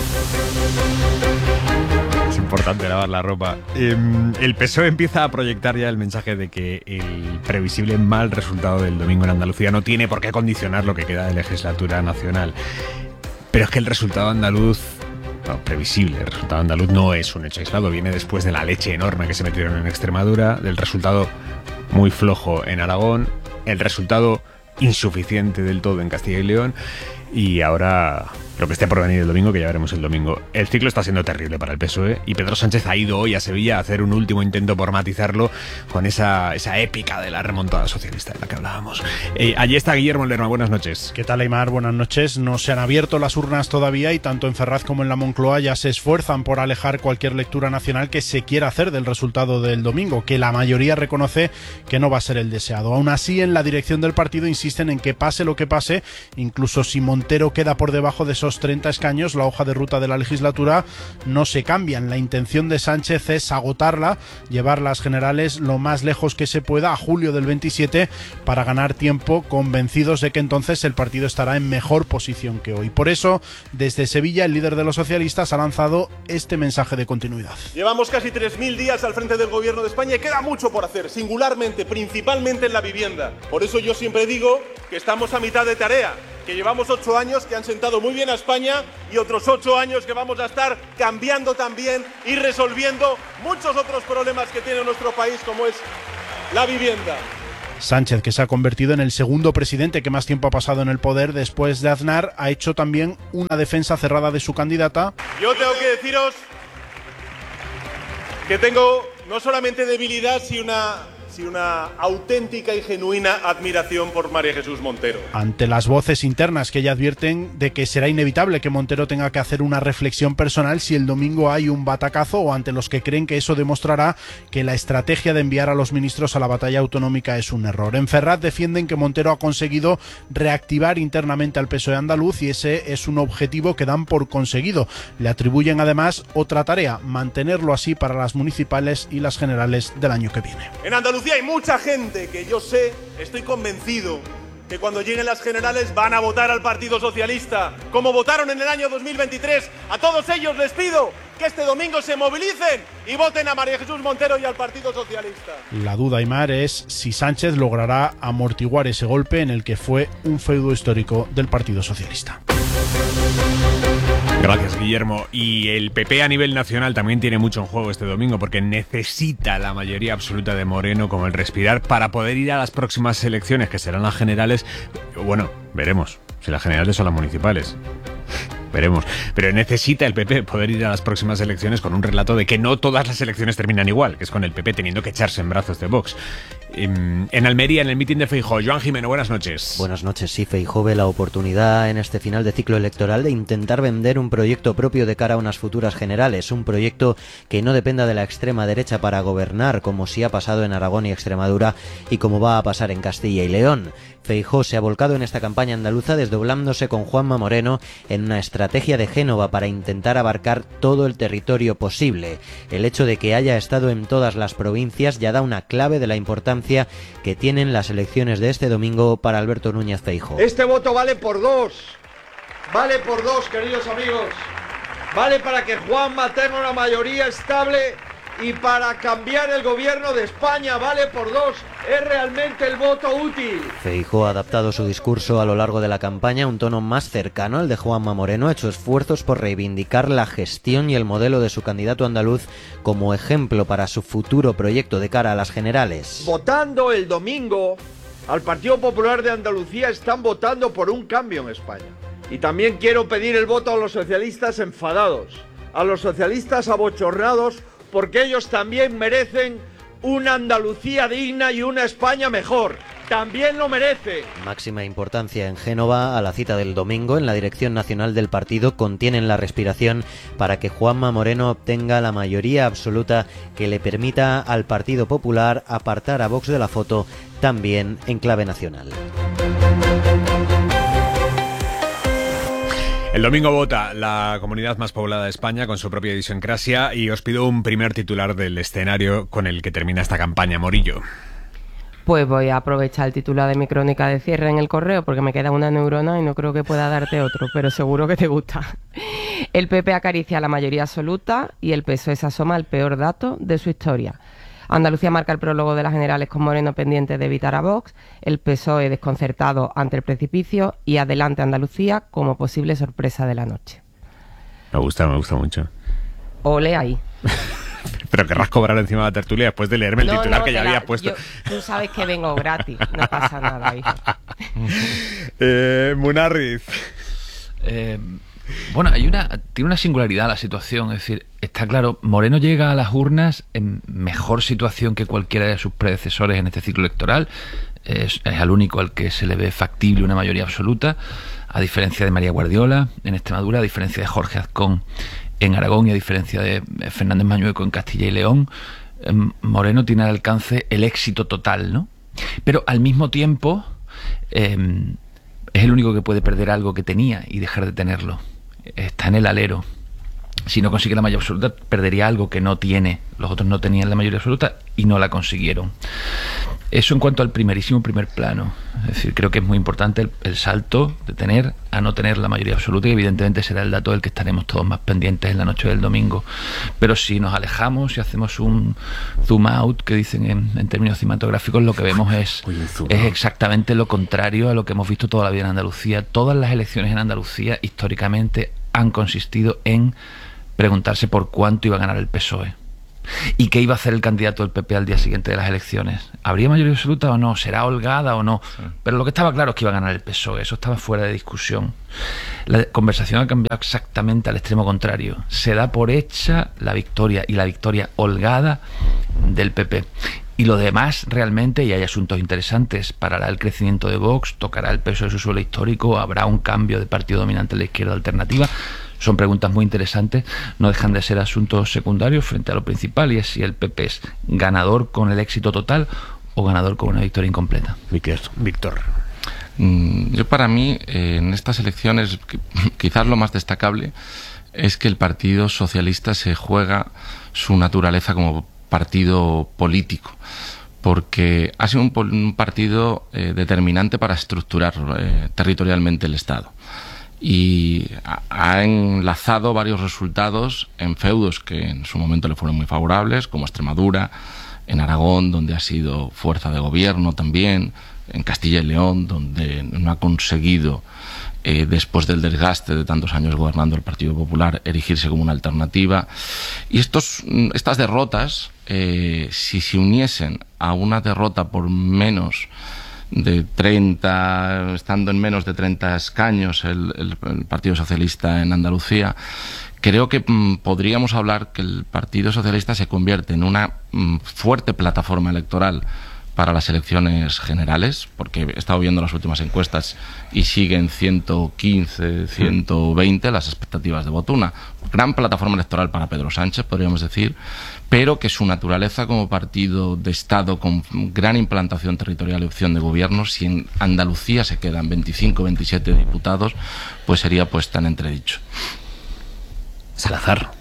Es importante lavar la ropa. Eh, el P S O E empieza a proyectar ya el mensaje de que el previsible mal resultado del domingo en Andalucía no tiene por qué condicionar lo que queda de legislatura nacional. Pero es que el resultado andaluz, no, previsible, el resultado andaluz no es un hecho aislado, viene después de la leche enorme que se metieron en Extremadura, del resultado muy flojo en Aragón, el resultado insuficiente del todo en Castilla y León, y ahora lo que esté por venir el domingo, que ya veremos el domingo. El ciclo está siendo terrible para el P S O E y Pedro Sánchez ha ido hoy a Sevilla a hacer un último intento por matizarlo con esa, esa épica de la remontada socialista de la que hablábamos. Eh, allí está Guillermo Lerma, buenas noches. ¿Qué tal, Aimar? Buenas noches. No se han abierto las urnas todavía y tanto en Ferraz como en la Moncloa ya se esfuerzan por alejar cualquier lectura nacional que se quiera hacer del resultado del domingo, que la mayoría reconoce que no va a ser el deseado. Aún así, en la dirección del partido insisten en que pase lo que pase, incluso si Montero queda por debajo de Soria, esos treinta escaños, la hoja de ruta de la legislatura no se cambian. La intención de Sánchez es agotarla, llevar las generales lo más lejos que se pueda a julio del veintisiete para ganar tiempo, convencidos de que entonces el partido estará en mejor posición que hoy. Por eso, desde Sevilla, el líder de los socialistas ha lanzado este mensaje de continuidad. Llevamos casi tres mil días al frente del gobierno de España y queda mucho por hacer, singularmente, principalmente en la vivienda. Por eso yo siempre digo que estamos a mitad de tarea, que llevamos ocho años que han sentado muy bien a España y otros ocho años que vamos a estar cambiando también y resolviendo muchos otros problemas que tiene nuestro país, como es la vivienda. Sánchez, que se ha convertido en el segundo presidente que más tiempo ha pasado en el poder después de Aznar, ha hecho también una defensa cerrada de su candidata. Yo tengo que deciros que tengo no solamente debilidad, sino una, sino una auténtica y genuina admiración por María Jesús Montero. Ante las voces internas que ya advierten de que será inevitable que Montero tenga que hacer una reflexión personal si el domingo hay un batacazo, o ante los que creen que eso demostrará que la estrategia de enviar a los ministros a la batalla autonómica es un error. En Ferraz defienden que Montero ha conseguido reactivar internamente al P S O E andaluz y ese es un objetivo que dan por conseguido. Le atribuyen además otra tarea, mantenerlo así para las municipales y las generales del año que viene. En Andalucía hay mucha gente que yo sé, estoy convencido, que cuando lleguen las generales van a votar al Partido Socialista, como votaron en el año dos mil veintitrés. A todos ellos les pido que este domingo se movilicen y voten a María Jesús Montero y al Partido Socialista. La duda, Aimar, es si Sánchez logrará amortiguar ese golpe en el que fue un feudo histórico del Partido Socialista. Gracias, Guillermo. Y el P P a nivel nacional también tiene mucho en juego este domingo, porque necesita la mayoría absoluta de Moreno como el respirar para poder ir a las próximas elecciones, que serán las generales. Bueno, veremos si las generales son las municipales. Veremos. Pero necesita el P P poder ir a las próximas elecciones con un relato de que no todas las elecciones terminan igual, que es con el P P teniendo que echarse en brazos de Vox. En, en Almería, en el mitin de Feijóo. Joan Jimeno, buenas noches. Buenas noches. Sí, Feijóo ve la oportunidad en este final de ciclo electoral de intentar vender un proyecto propio de cara a unas futuras generales, un proyecto que no dependa de la extrema derecha para gobernar, como sí ha pasado en Aragón y Extremadura y como va a pasar en Castilla y León. Feijóo se ha volcado en esta campaña andaluza desdoblándose con Juanma Moreno en una estrategia de Génova para intentar abarcar todo el territorio posible. El hecho de que haya estado en todas las provincias ya da una clave de la importancia que tienen las elecciones de este domingo para Alberto Núñez Feijóo. Este voto vale por dos, vale por dos, queridos amigos, vale para que Juanma tenga una mayoría estable y para cambiar el gobierno de España, vale por dos, es realmente el voto útil. Feijóo ha adaptado su discurso a lo largo de la campaña a un tono más cercano al de Juanma Moreno, ha hecho esfuerzos por reivindicar la gestión y el modelo de su candidato andaluz como ejemplo para su futuro proyecto de cara a las generales. Votando el domingo al Partido Popular de Andalucía están votando por un cambio en España. Y también quiero pedir el voto a los socialistas enfadados, a los socialistas abochornados, porque ellos también merecen una Andalucía digna y una España mejor. También lo merece. Máxima importancia en Génova a la cita del domingo. En la dirección nacional del partido contienen la respiración para que Juanma Moreno obtenga la mayoría absoluta que le permita al Partido Popular apartar a Vox de la foto, también en clave nacional. El domingo vota la comunidad más poblada de España con su propia idiosincrasia y os pido un primer titular del escenario con el que termina esta campaña, Morillo. Pues voy a aprovechar el titular de mi crónica de cierre en El Correo porque me queda una neurona y no creo que pueda darte otro, pero seguro que te gusta. El P P acaricia la mayoría absoluta y el P S O E se asoma al peor dato de su historia. Andalucía marca el prólogo de las generales con Moreno pendiente de evitar a Vox, el P S O E desconcertado ante el precipicio y adelante Andalucía como posible sorpresa de la noche. Me gusta, me gusta mucho. Ole ahí. Pero querrás cobrar encima de la tertulia después de leerme el no, titular no, que ya la, había puesto. Yo, tú sabes que vengo gratis, no pasa nada, hijo. eh, Munarriz. Eh... Bueno, hay una, tiene una singularidad la situación, es decir, está claro, Moreno llega a las urnas en mejor situación que cualquiera de sus predecesores en este ciclo electoral, es, es al único al que se le ve factible una mayoría absoluta, a diferencia de María Guardiola en Extremadura, a diferencia de Jorge Azcón en Aragón y a diferencia de Fernández Mañueco en Castilla y León. eh, Moreno tiene al alcance el éxito total, ¿no? Pero al mismo tiempo eh, es el único que puede perder algo que tenía y dejar de tenerlo. está en el alero. Si no consigue la mayoría absoluta, perdería algo que no tiene. Los otros no tenían la mayoría absoluta y no la consiguieron. Eso en cuanto al primerísimo primer plano. Es decir, creo que es muy importante el, el salto de tener a no tener la mayoría absoluta, y evidentemente será el dato del que estaremos todos más pendientes en la noche del domingo. Pero si nos alejamos y hacemos un zoom out, que dicen en, en términos cinematográficos, lo que vemos es, es exactamente lo contrario a lo que hemos visto toda la vida en Andalucía. Todas las elecciones en Andalucía históricamente han consistido en preguntarse por cuánto iba a ganar el P S O E y qué iba a hacer el candidato del P P al día siguiente de las elecciones. ¿Habría mayoría absoluta o no? ¿Será holgada o no? Sí. Pero lo que estaba claro es que iba a ganar el P S O E, eso estaba fuera de discusión. La conversación ha cambiado exactamente al extremo contrario. Se da por hecha la victoria, y la victoria holgada, del P P. Y lo demás, realmente, y hay asuntos interesantes, parará el crecimiento de Vox, tocará el peso de su suelo histórico, habrá un cambio de partido dominante en la izquierda alternativa. Son preguntas muy interesantes, no dejan de ser asuntos secundarios frente a lo principal, y es si el P P es ganador con el éxito total o ganador con una victoria incompleta. Víctor. Mm, yo para mí, eh, en estas elecciones, quizás lo más destacable es que el Partido Socialista se juega su naturaleza como partido político, porque ha sido un, un partido eh, determinante para estructurar eh, territorialmente el Estado. Y ha enlazado varios resultados en feudos que en su momento le fueron muy favorables, como Extremadura, en Aragón, donde ha sido fuerza de gobierno también, en Castilla y León, donde no ha conseguido, eh, después del desgaste de tantos años gobernando el Partido Popular, erigirse como una alternativa. Y estos, estas derrotas, eh, si se uniesen a una derrota por menos de treinta, estando en menos de treinta escaños el, el, el Partido Socialista en Andalucía, creo que mm, podríamos hablar que el Partido Socialista se convierte en una mm, fuerte plataforma electoral para las elecciones generales, porque he estado viendo las últimas encuestas y siguen ciento quince, ciento veinte las expectativas de voto. Una gran plataforma electoral para Pedro Sánchez, podríamos decir, pero que su naturaleza como partido de Estado con gran implantación territorial y opción de gobierno, si en Andalucía se quedan veinticinco, veintisiete diputados, pues sería puesta en entredicho. Salazar.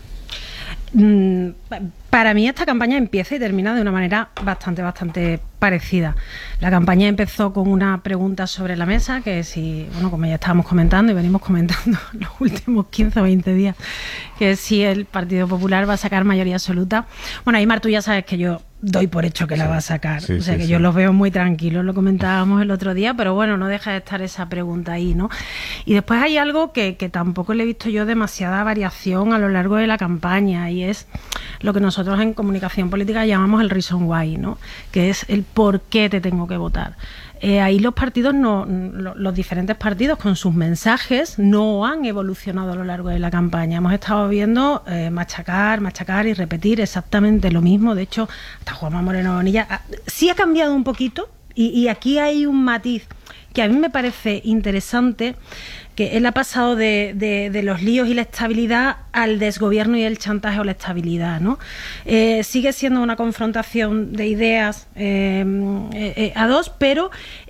Mm, para mí esta campaña empieza y termina de una manera bastante, bastante parecida. La campaña empezó con una pregunta sobre la mesa, que si, bueno, como ya estábamos comentando y venimos comentando los últimos quince o veinte días, que si el Partido Popular va a sacar mayoría absoluta. Bueno, Aymar, tú ya sabes que yo doy por hecho que la va a sacar, sí, o sea sí, que sí. Yo los veo muy tranquilos, lo comentábamos el otro día, pero bueno, no deja de estar esa pregunta ahí, ¿no? Y después hay algo que, que tampoco le he visto yo demasiada variación a lo largo de la campaña, y es lo que nosotros en comunicación política llamamos el reason why, ¿no? Que es el por qué te tengo que votar. Eh, ahí los partidos, no, los diferentes partidos con sus mensajes no han evolucionado a lo largo de la campaña. Hemos estado viendo eh, machacar, machacar y repetir exactamente lo mismo. De hecho, hasta Juanma Moreno Bonilla sí ha cambiado un poquito, y, y aquí hay un matiz que a mí me parece interesante, que él ha pasado de, de, de los líos y la estabilidad al desgobierno y el chantaje o la estabilidad, ¿no? Eh, sigue siendo una confrontación de ideas eh, eh, a dos, pero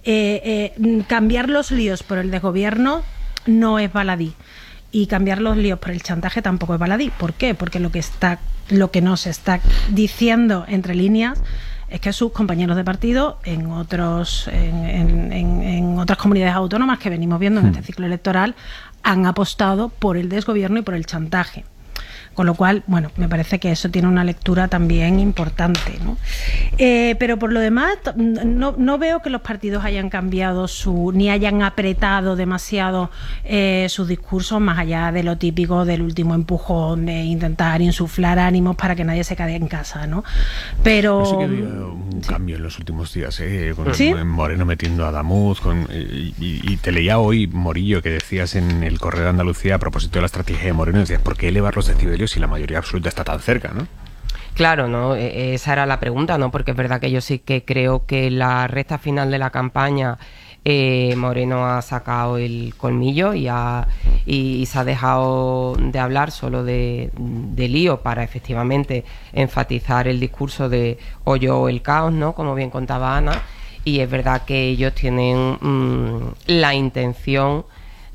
eh, eh, cambiar los líos por el desgobierno no es baladí, y cambiar los líos por el chantaje tampoco es baladí. ¿Por qué? Porque lo que está, lo que nos está diciendo entre líneas es que sus compañeros de partido en otros en, en, en, en otras comunidades autónomas que venimos viendo en este ciclo electoral han apostado por el desgobierno y por el chantaje. Con lo cual, bueno, me parece que eso tiene una lectura también importante, ¿no? Eh, pero por lo demás, no, no veo que los partidos hayan cambiado su, ni hayan apretado demasiado eh, sus discursos, más allá de lo típico del último empujón de intentar insuflar ánimos para que nadie se quede en casa, ¿no? Pero sí que había un sí. cambio en los últimos días, ¿eh? Con ¿Sí? Moreno metiendo a Damuz, con, y, y te leía hoy, Morillo, que decías en el Correo de Andalucía a propósito de la estrategia de Moreno, decías, ¿por qué elevar los decibelios si la mayoría absoluta está tan cerca, ¿no? Claro, no, esa era la pregunta, ¿no? Porque es verdad que yo sí que creo que la recta final de la campaña eh, Moreno ha sacado el colmillo y, ha, y, y se ha dejado de hablar solo de, de lío para efectivamente enfatizar el discurso de o yo o el caos, ¿no? Como bien contaba Ana, y es verdad que ellos tienen mmm, la intención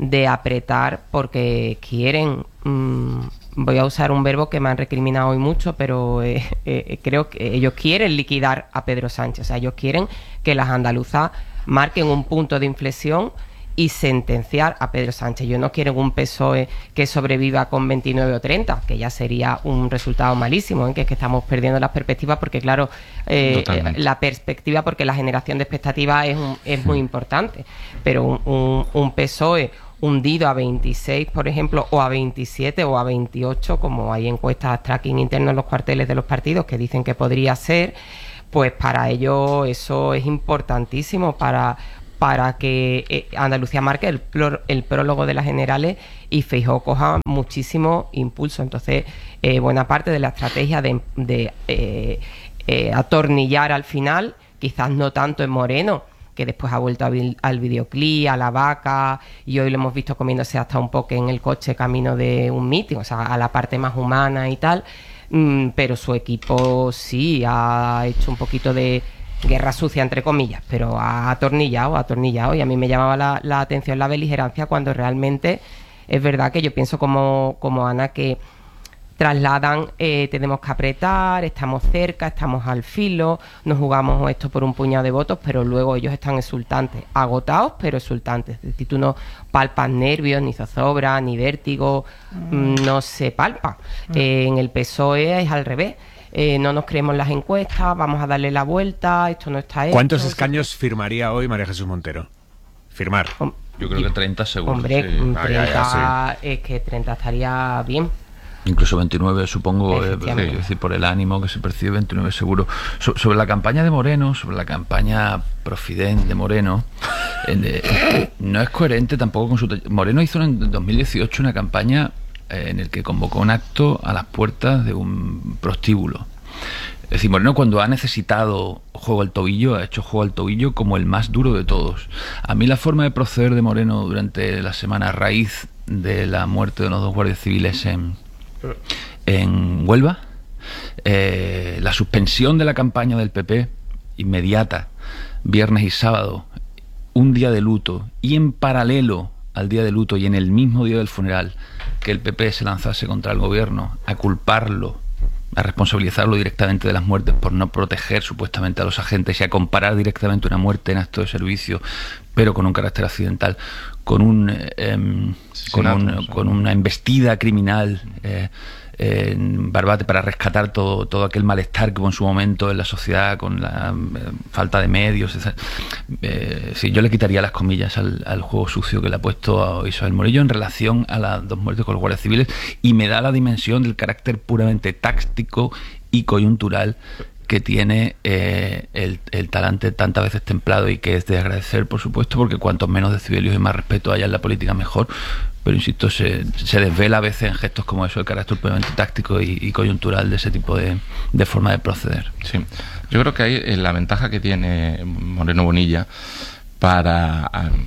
de apretar porque quieren, mmm, voy a usar un verbo que me han recriminado hoy mucho, pero eh, eh, creo que ellos quieren liquidar a Pedro Sánchez. O sea, ellos quieren que las andaluzas marquen un punto de inflexión y sentenciar a Pedro Sánchez. Yo no quiero un P S O E que sobreviva con veintinueve o treinta, que ya sería un resultado malísimo, ¿eh? que es que estamos perdiendo las perspectivas, porque claro, eh, la perspectiva, porque la generación de expectativas es, un, es muy importante, pero un, un, un P S O E hundido a veintiséis, por ejemplo, o a veintisiete o a veintiocho, como hay encuestas tracking internos en los cuarteles de los partidos que dicen que podría ser, pues para ello eso es importantísimo para para que eh, Andalucía marque el, plor, el prólogo de las generales y Feijóo coja muchísimo impulso. Entonces, eh, buena parte de la estrategia de, de eh, eh, atornillar al final, quizás no tanto en Moreno, que después ha vuelto a vi, al videoclip, a la vaca, y hoy lo hemos visto comiéndose hasta un poco en el coche camino de un meeting, o sea, a la parte más humana y tal, mm, pero su equipo sí ha hecho un poquito de guerra sucia, entre comillas, pero ha atornillado, ha atornillado, y a mí me llamaba la, la atención la beligerancia, cuando realmente es verdad que yo pienso como, como Ana, que trasladan, eh, tenemos que apretar, estamos cerca, estamos al filo, nos jugamos esto por un puñado de votos, pero luego ellos están exultantes, agotados, pero exultantes. Es decir, tú no palpas nervios, ni zozobra, ni vértigo, mm. no se palpa. Mm. Eh, en el P S O E es al revés. Eh, no nos creemos las encuestas, vamos a darle la vuelta, esto no está hecho. ¿Cuántos escaños firmaría hoy María Jesús Montero? Firmar. Yo creo que treinta seguro. Hombre, sí. treinta, ah, ya, ya, sí. Es que treinta estaría bien. Incluso veintinueve, supongo, eh, es decir, por el ánimo que se percibe, veintinueve seguro. So, sobre la campaña de Moreno, sobre la campaña Profident de Moreno, eh, no es coherente tampoco con su... Moreno hizo en dos mil dieciocho una campaña en el que convocó un acto a las puertas de un prostíbulo. Es decir, Moreno, cuando ha necesitado juego al tobillo, ha hecho juego al tobillo como el más duro de todos. A mí la forma de proceder de Moreno durante la semana, a raíz de la muerte de los dos guardias civiles en, en Huelva, eh, la suspensión de la campaña del P P inmediata, viernes y sábado, un día de luto, y en paralelo al día de luto y en el mismo día del funeral, que el P P se lanzase contra el gobierno a culparlo, a responsabilizarlo directamente de las muertes por no proteger supuestamente a los agentes, y a comparar directamente una muerte en acto de servicio, pero con un carácter accidental, con un, eh, con, un con una embestida criminal eh, eh, en Barbate, para rescatar todo, todo aquel malestar que hubo en su momento en la sociedad con la eh, falta de medios. Eh, sí, yo le quitaría las comillas al, al juego sucio que le ha puesto a Isabel Morillo en relación a las dos muertes con los guardias civiles, y me da la dimensión del carácter puramente táctico y coyuntural que tiene eh, el, el talante tantas veces templado, y que es de agradecer, por supuesto, porque cuantos menos decibelios y más respeto haya en la política, mejor. Pero insisto, se, se desvela a veces en gestos como eso el carácter puramente táctico y, y coyuntural de ese tipo de, de forma de proceder. Sí, yo creo que ahí la ventaja que tiene Moreno Bonilla para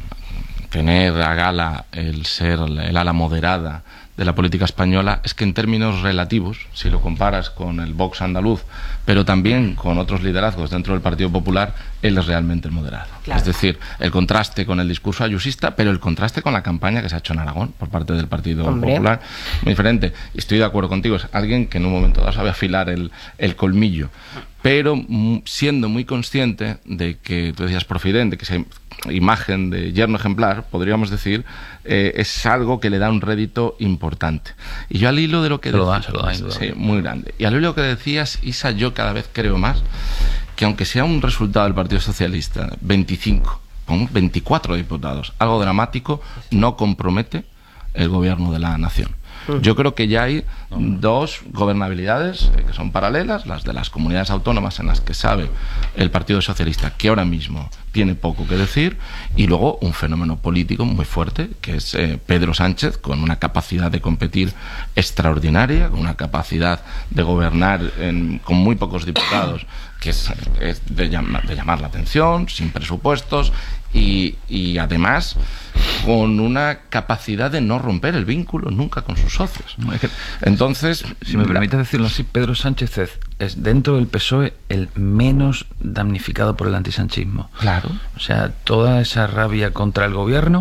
tener a gala el ser el ala moderada de la política española es que, en términos relativos, si lo comparas con el Vox andaluz, pero también con otros liderazgos dentro del Partido Popular, él es realmente el moderado. Claro. Es decir, el contraste con el discurso ayusista, pero el contraste con la campaña que se ha hecho en Aragón por parte del Partido Hombre. Popular, muy diferente. Estoy de acuerdo contigo, es alguien que en un momento dado sabe afilar el, el colmillo, pero siendo muy consciente de que, tú decías Profident, que esa imagen de yerno ejemplar, podríamos decir, eh, es algo que le da un rédito importante. Y yo, al hilo de lo que se lo da, se lo da, sí, muy grande. Y al hilo de lo que decías, Isa, yo cada vez creo más que, aunque sea un resultado del Partido Socialista, veinticinco, con veinticuatro diputados, algo dramático, no compromete el gobierno de la nación. Yo creo que ya hay dos gobernabilidades eh, que son paralelas, las de las comunidades autónomas, en las que sabe el Partido Socialista que ahora mismo tiene poco que decir, y luego un fenómeno político muy fuerte, que es eh, Pedro Sánchez, con una capacidad de competir extraordinaria, con una capacidad de gobernar en, con muy pocos diputados, que es, es de, llama, de llamar la atención, sin presupuestos, y, y además con una capacidad de no romper el vínculo nunca con sus socios. Entonces, si me permites decirlo así, Pedro Sánchez es, es dentro del P S O E el menos damnificado por el antisanchismo. Claro. O sea, toda esa rabia contra el gobierno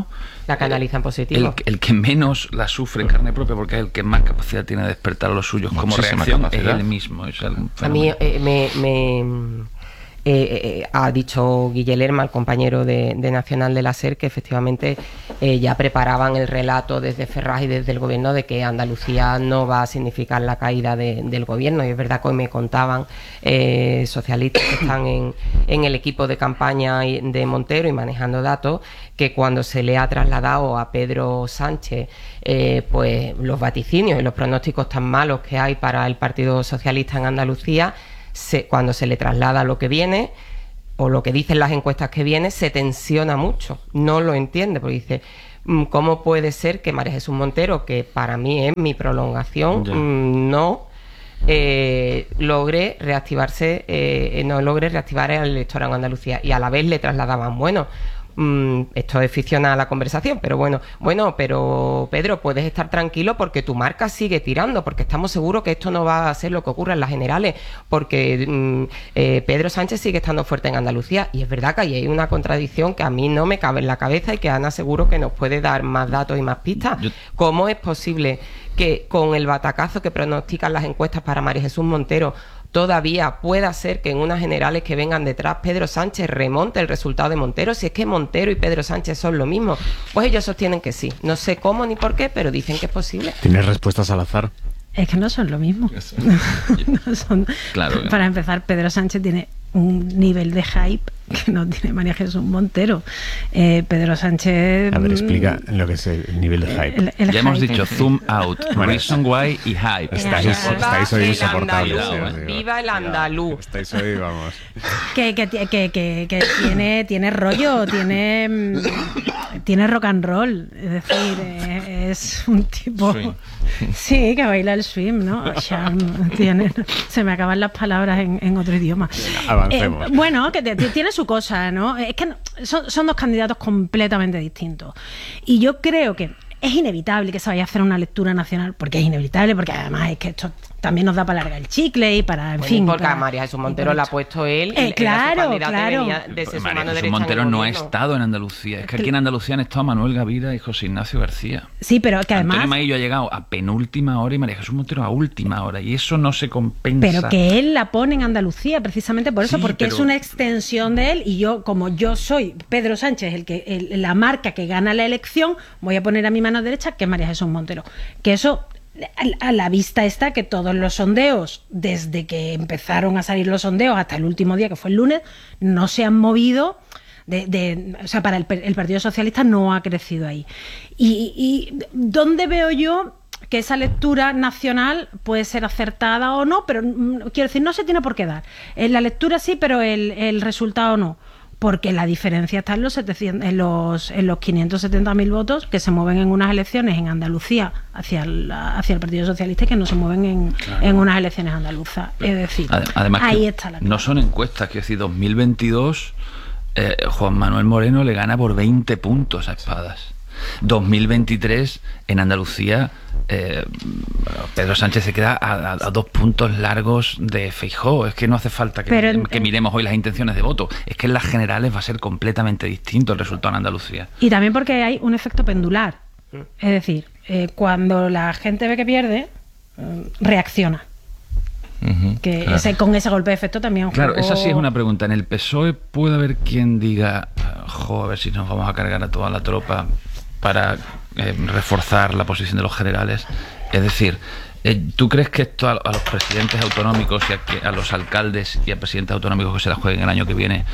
la canaliza en positivo. El, el que menos la sufre en carne propia, porque es el que más capacidad tiene de despertar a los suyos como reacción, capacidad. Es él mismo. Es a mí eh, me... me Eh, eh, ha dicho Guille Lerma, el compañero de, de Nacional de la SER, que efectivamente eh, ya preparaban el relato desde Ferraz y desde el gobierno de que Andalucía no va a significar la caída de, del gobierno. Y es verdad que hoy me contaban eh, socialistas que están en, en el equipo de campaña de Montero y manejando datos, que cuando se le ha trasladado a Pedro Sánchez eh, pues los vaticinios y los pronósticos tan malos que hay para el Partido Socialista en Andalucía, Se, cuando se le traslada lo que viene o lo que dicen las encuestas que viene, se tensiona mucho, no lo entiende, porque dice, ¿cómo puede ser que María Jesús Montero, que para mí es mi prolongación, yeah. no eh, logre reactivarse, eh, no logre reactivar el electorado en Andalucía? Y a la vez le trasladaban, bueno, Mm, esto es ficciona la conversación, pero bueno, bueno, pero Pedro, puedes estar tranquilo porque tu marca sigue tirando, porque estamos seguros que esto no va a ser lo que ocurra en las generales, porque mm, eh, Pedro Sánchez sigue estando fuerte en Andalucía. Y es verdad que ahí hay una contradicción que a mí no me cabe en la cabeza y que Ana seguro que nos puede dar más datos y más pistas. Yo... ¿Cómo es posible que con el batacazo que pronostican las encuestas para María Jesús Montero todavía pueda ser que en unas generales que vengan detrás Pedro Sánchez remonte el resultado de Montero? Si es que Montero y Pedro Sánchez son lo mismo. Pues ellos sostienen que sí. No sé cómo ni por qué, pero dicen que es posible. ¿Tienes respuestas al azar? Es que no son lo mismo. no son... Claro, Para claro. empezar, Pedro Sánchez tiene un nivel de hype que no tiene María Jesús Montero. Eh, Pedro Sánchez... A ver, explica lo que es el nivel de hype. El, el ya hype. Hemos dicho zoom out, reason why y hype. Estáis, estáis hoy insoportables. Andaluz, viva el andaluz. Estáis hoy, vamos. Que, que, que, que, que tiene, tiene rollo, tiene, tiene rock and roll. Es decir, es un tipo... Swing. Sí, que baila el swing, ¿no? Charm, tiene, se me acaban las palabras en, en otro idioma. Avancemos. Eh, bueno, que te, te, tiene su cosa, ¿no? Es que son, son dos candidatos completamente distintos. Y yo creo que es inevitable que se vaya a hacer una lectura nacional, porque es inevitable, porque además es que esto también nos da para largar el chicle y para, en bueno, fin... porque para, a María Jesús Montero la ha puesto él, eh, claro, claro. De pues María Jesús Montero no ha estado en Andalucía, es que aquí en Andalucía han estado Manuel Gavira y José Ignacio García. Sí, pero que además... Antonio Maillo ha llegado a penúltima hora y María Jesús Montero a última hora, y eso no se compensa. Pero que él la pone en Andalucía precisamente por eso, sí, porque pero... es una extensión de él, y yo, como yo soy Pedro Sánchez, el que el, la marca que gana la elección, voy a poner a mi mano derecha que es María Jesús Montero. Que eso... A la vista está que todos los sondeos, desde que empezaron a salir los sondeos hasta el último día, que fue el lunes, no se han movido. De, de, o sea, para el, el Partido Socialista no ha crecido ahí. Y, y ¿dónde veo yo que esa lectura nacional puede ser acertada o no? Pero quiero decir, no se tiene por qué dar. En la lectura sí, pero el, el resultado no. Porque la diferencia está en los, setecientos, en los, en los quinientos setenta mil votos que se mueven en unas elecciones en Andalucía hacia el, hacia el Partido Socialista y que no se mueven en, claro. en unas elecciones andaluzas. Es decir, además ahí está la clave. No son encuestas, quiero decir, dos mil veintidós eh, Juan Manuel Moreno le gana por veinte puntos a Espadas. dos mil veintitrés en Andalucía eh, Pedro Sánchez se queda a, a, a dos puntos largos de Feijóo. Es que no hace falta que, Pero, que miremos hoy las intenciones de voto, es que en las generales va a ser completamente distinto el resultado en Andalucía. Y también porque hay un efecto pendular, es decir, eh, cuando la gente ve que pierde, eh, reacciona. Uh-huh, que claro. ese, con ese golpe de efecto también claro, jugó... esa sí es una pregunta. En el P S O E puede haber quien diga, jo, a ver si nos vamos a cargar a toda la tropa para eh, reforzar la posición de los generales. Es decir, eh, ¿tú crees que esto a, a los presidentes autonómicos y a, que, a los alcaldes y a presidentes autonómicos que se la jueguen el año que viene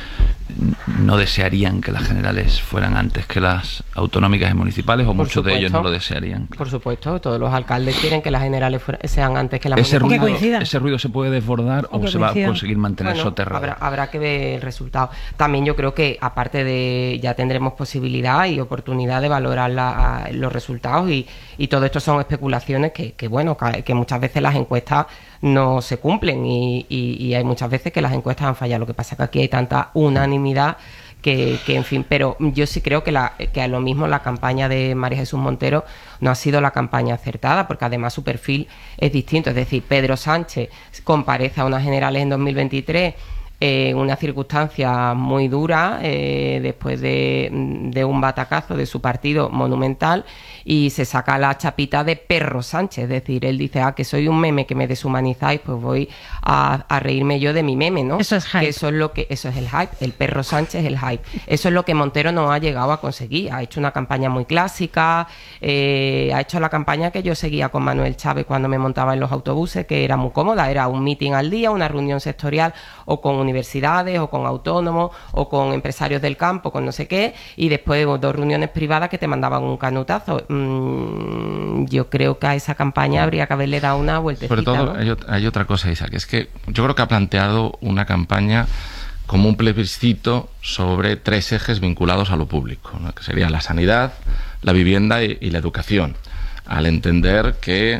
no desearían que las generales fueran antes que las autonómicas y municipales, o por muchos supuesto, de ellos no lo desearían? Por supuesto, todos los alcaldes quieren que las generales fueran, sean antes que las ese municipales. Ruido, ¿Ese ruido se puede desbordar o, o se va a conseguir mantener bueno, soterrado? Habrá, habrá que ver el resultado. También yo creo que, aparte de, ya tendremos posibilidad y oportunidad de valorar la, los resultados, y, y todo esto son especulaciones que, que bueno, que, que muchas veces las encuestas no se cumplen y, y, y hay muchas veces que las encuestas han fallado. Lo que pasa es que aquí hay tanta unanimidad que, que en fin, pero yo sí creo que, la, que a lo mismo la campaña de María Jesús Montero no ha sido la campaña acertada, porque además su perfil es distinto. Es decir, Pedro Sánchez comparece a unas generales en dos mil veintitrés en una circunstancia muy dura, eh, después de, de un batacazo de su partido monumental, y se saca la chapita de Perro Sánchez, es decir, él dice, ah, que soy un meme, que me deshumanizáis, pues voy a, a reírme yo de mi meme, ¿no? Eso es hype. Que eso es lo que, eso es el hype, el Perro Sánchez es el hype. Eso es lo que Montero no ha llegado a conseguir. Ha hecho una campaña muy clásica, eh, ha hecho la campaña que yo seguía con Manuel Chávez cuando me montaba en los autobuses, que era muy cómoda, era un meeting al día, una reunión sectorial, o con universidades, o con autónomos, o con empresarios del campo, con no sé qué, y después dos reuniones privadas que te mandaban un canutazo. Mm, yo creo que a esa campaña habría que haberle dado una vueltecita. Sobre todo, ¿no? hay, hay otra cosa, Isaac, es que yo creo que ha planteado una campaña como un plebiscito sobre tres ejes vinculados a lo público, ¿no? Que serían la sanidad, la vivienda y, y la educación, al entender que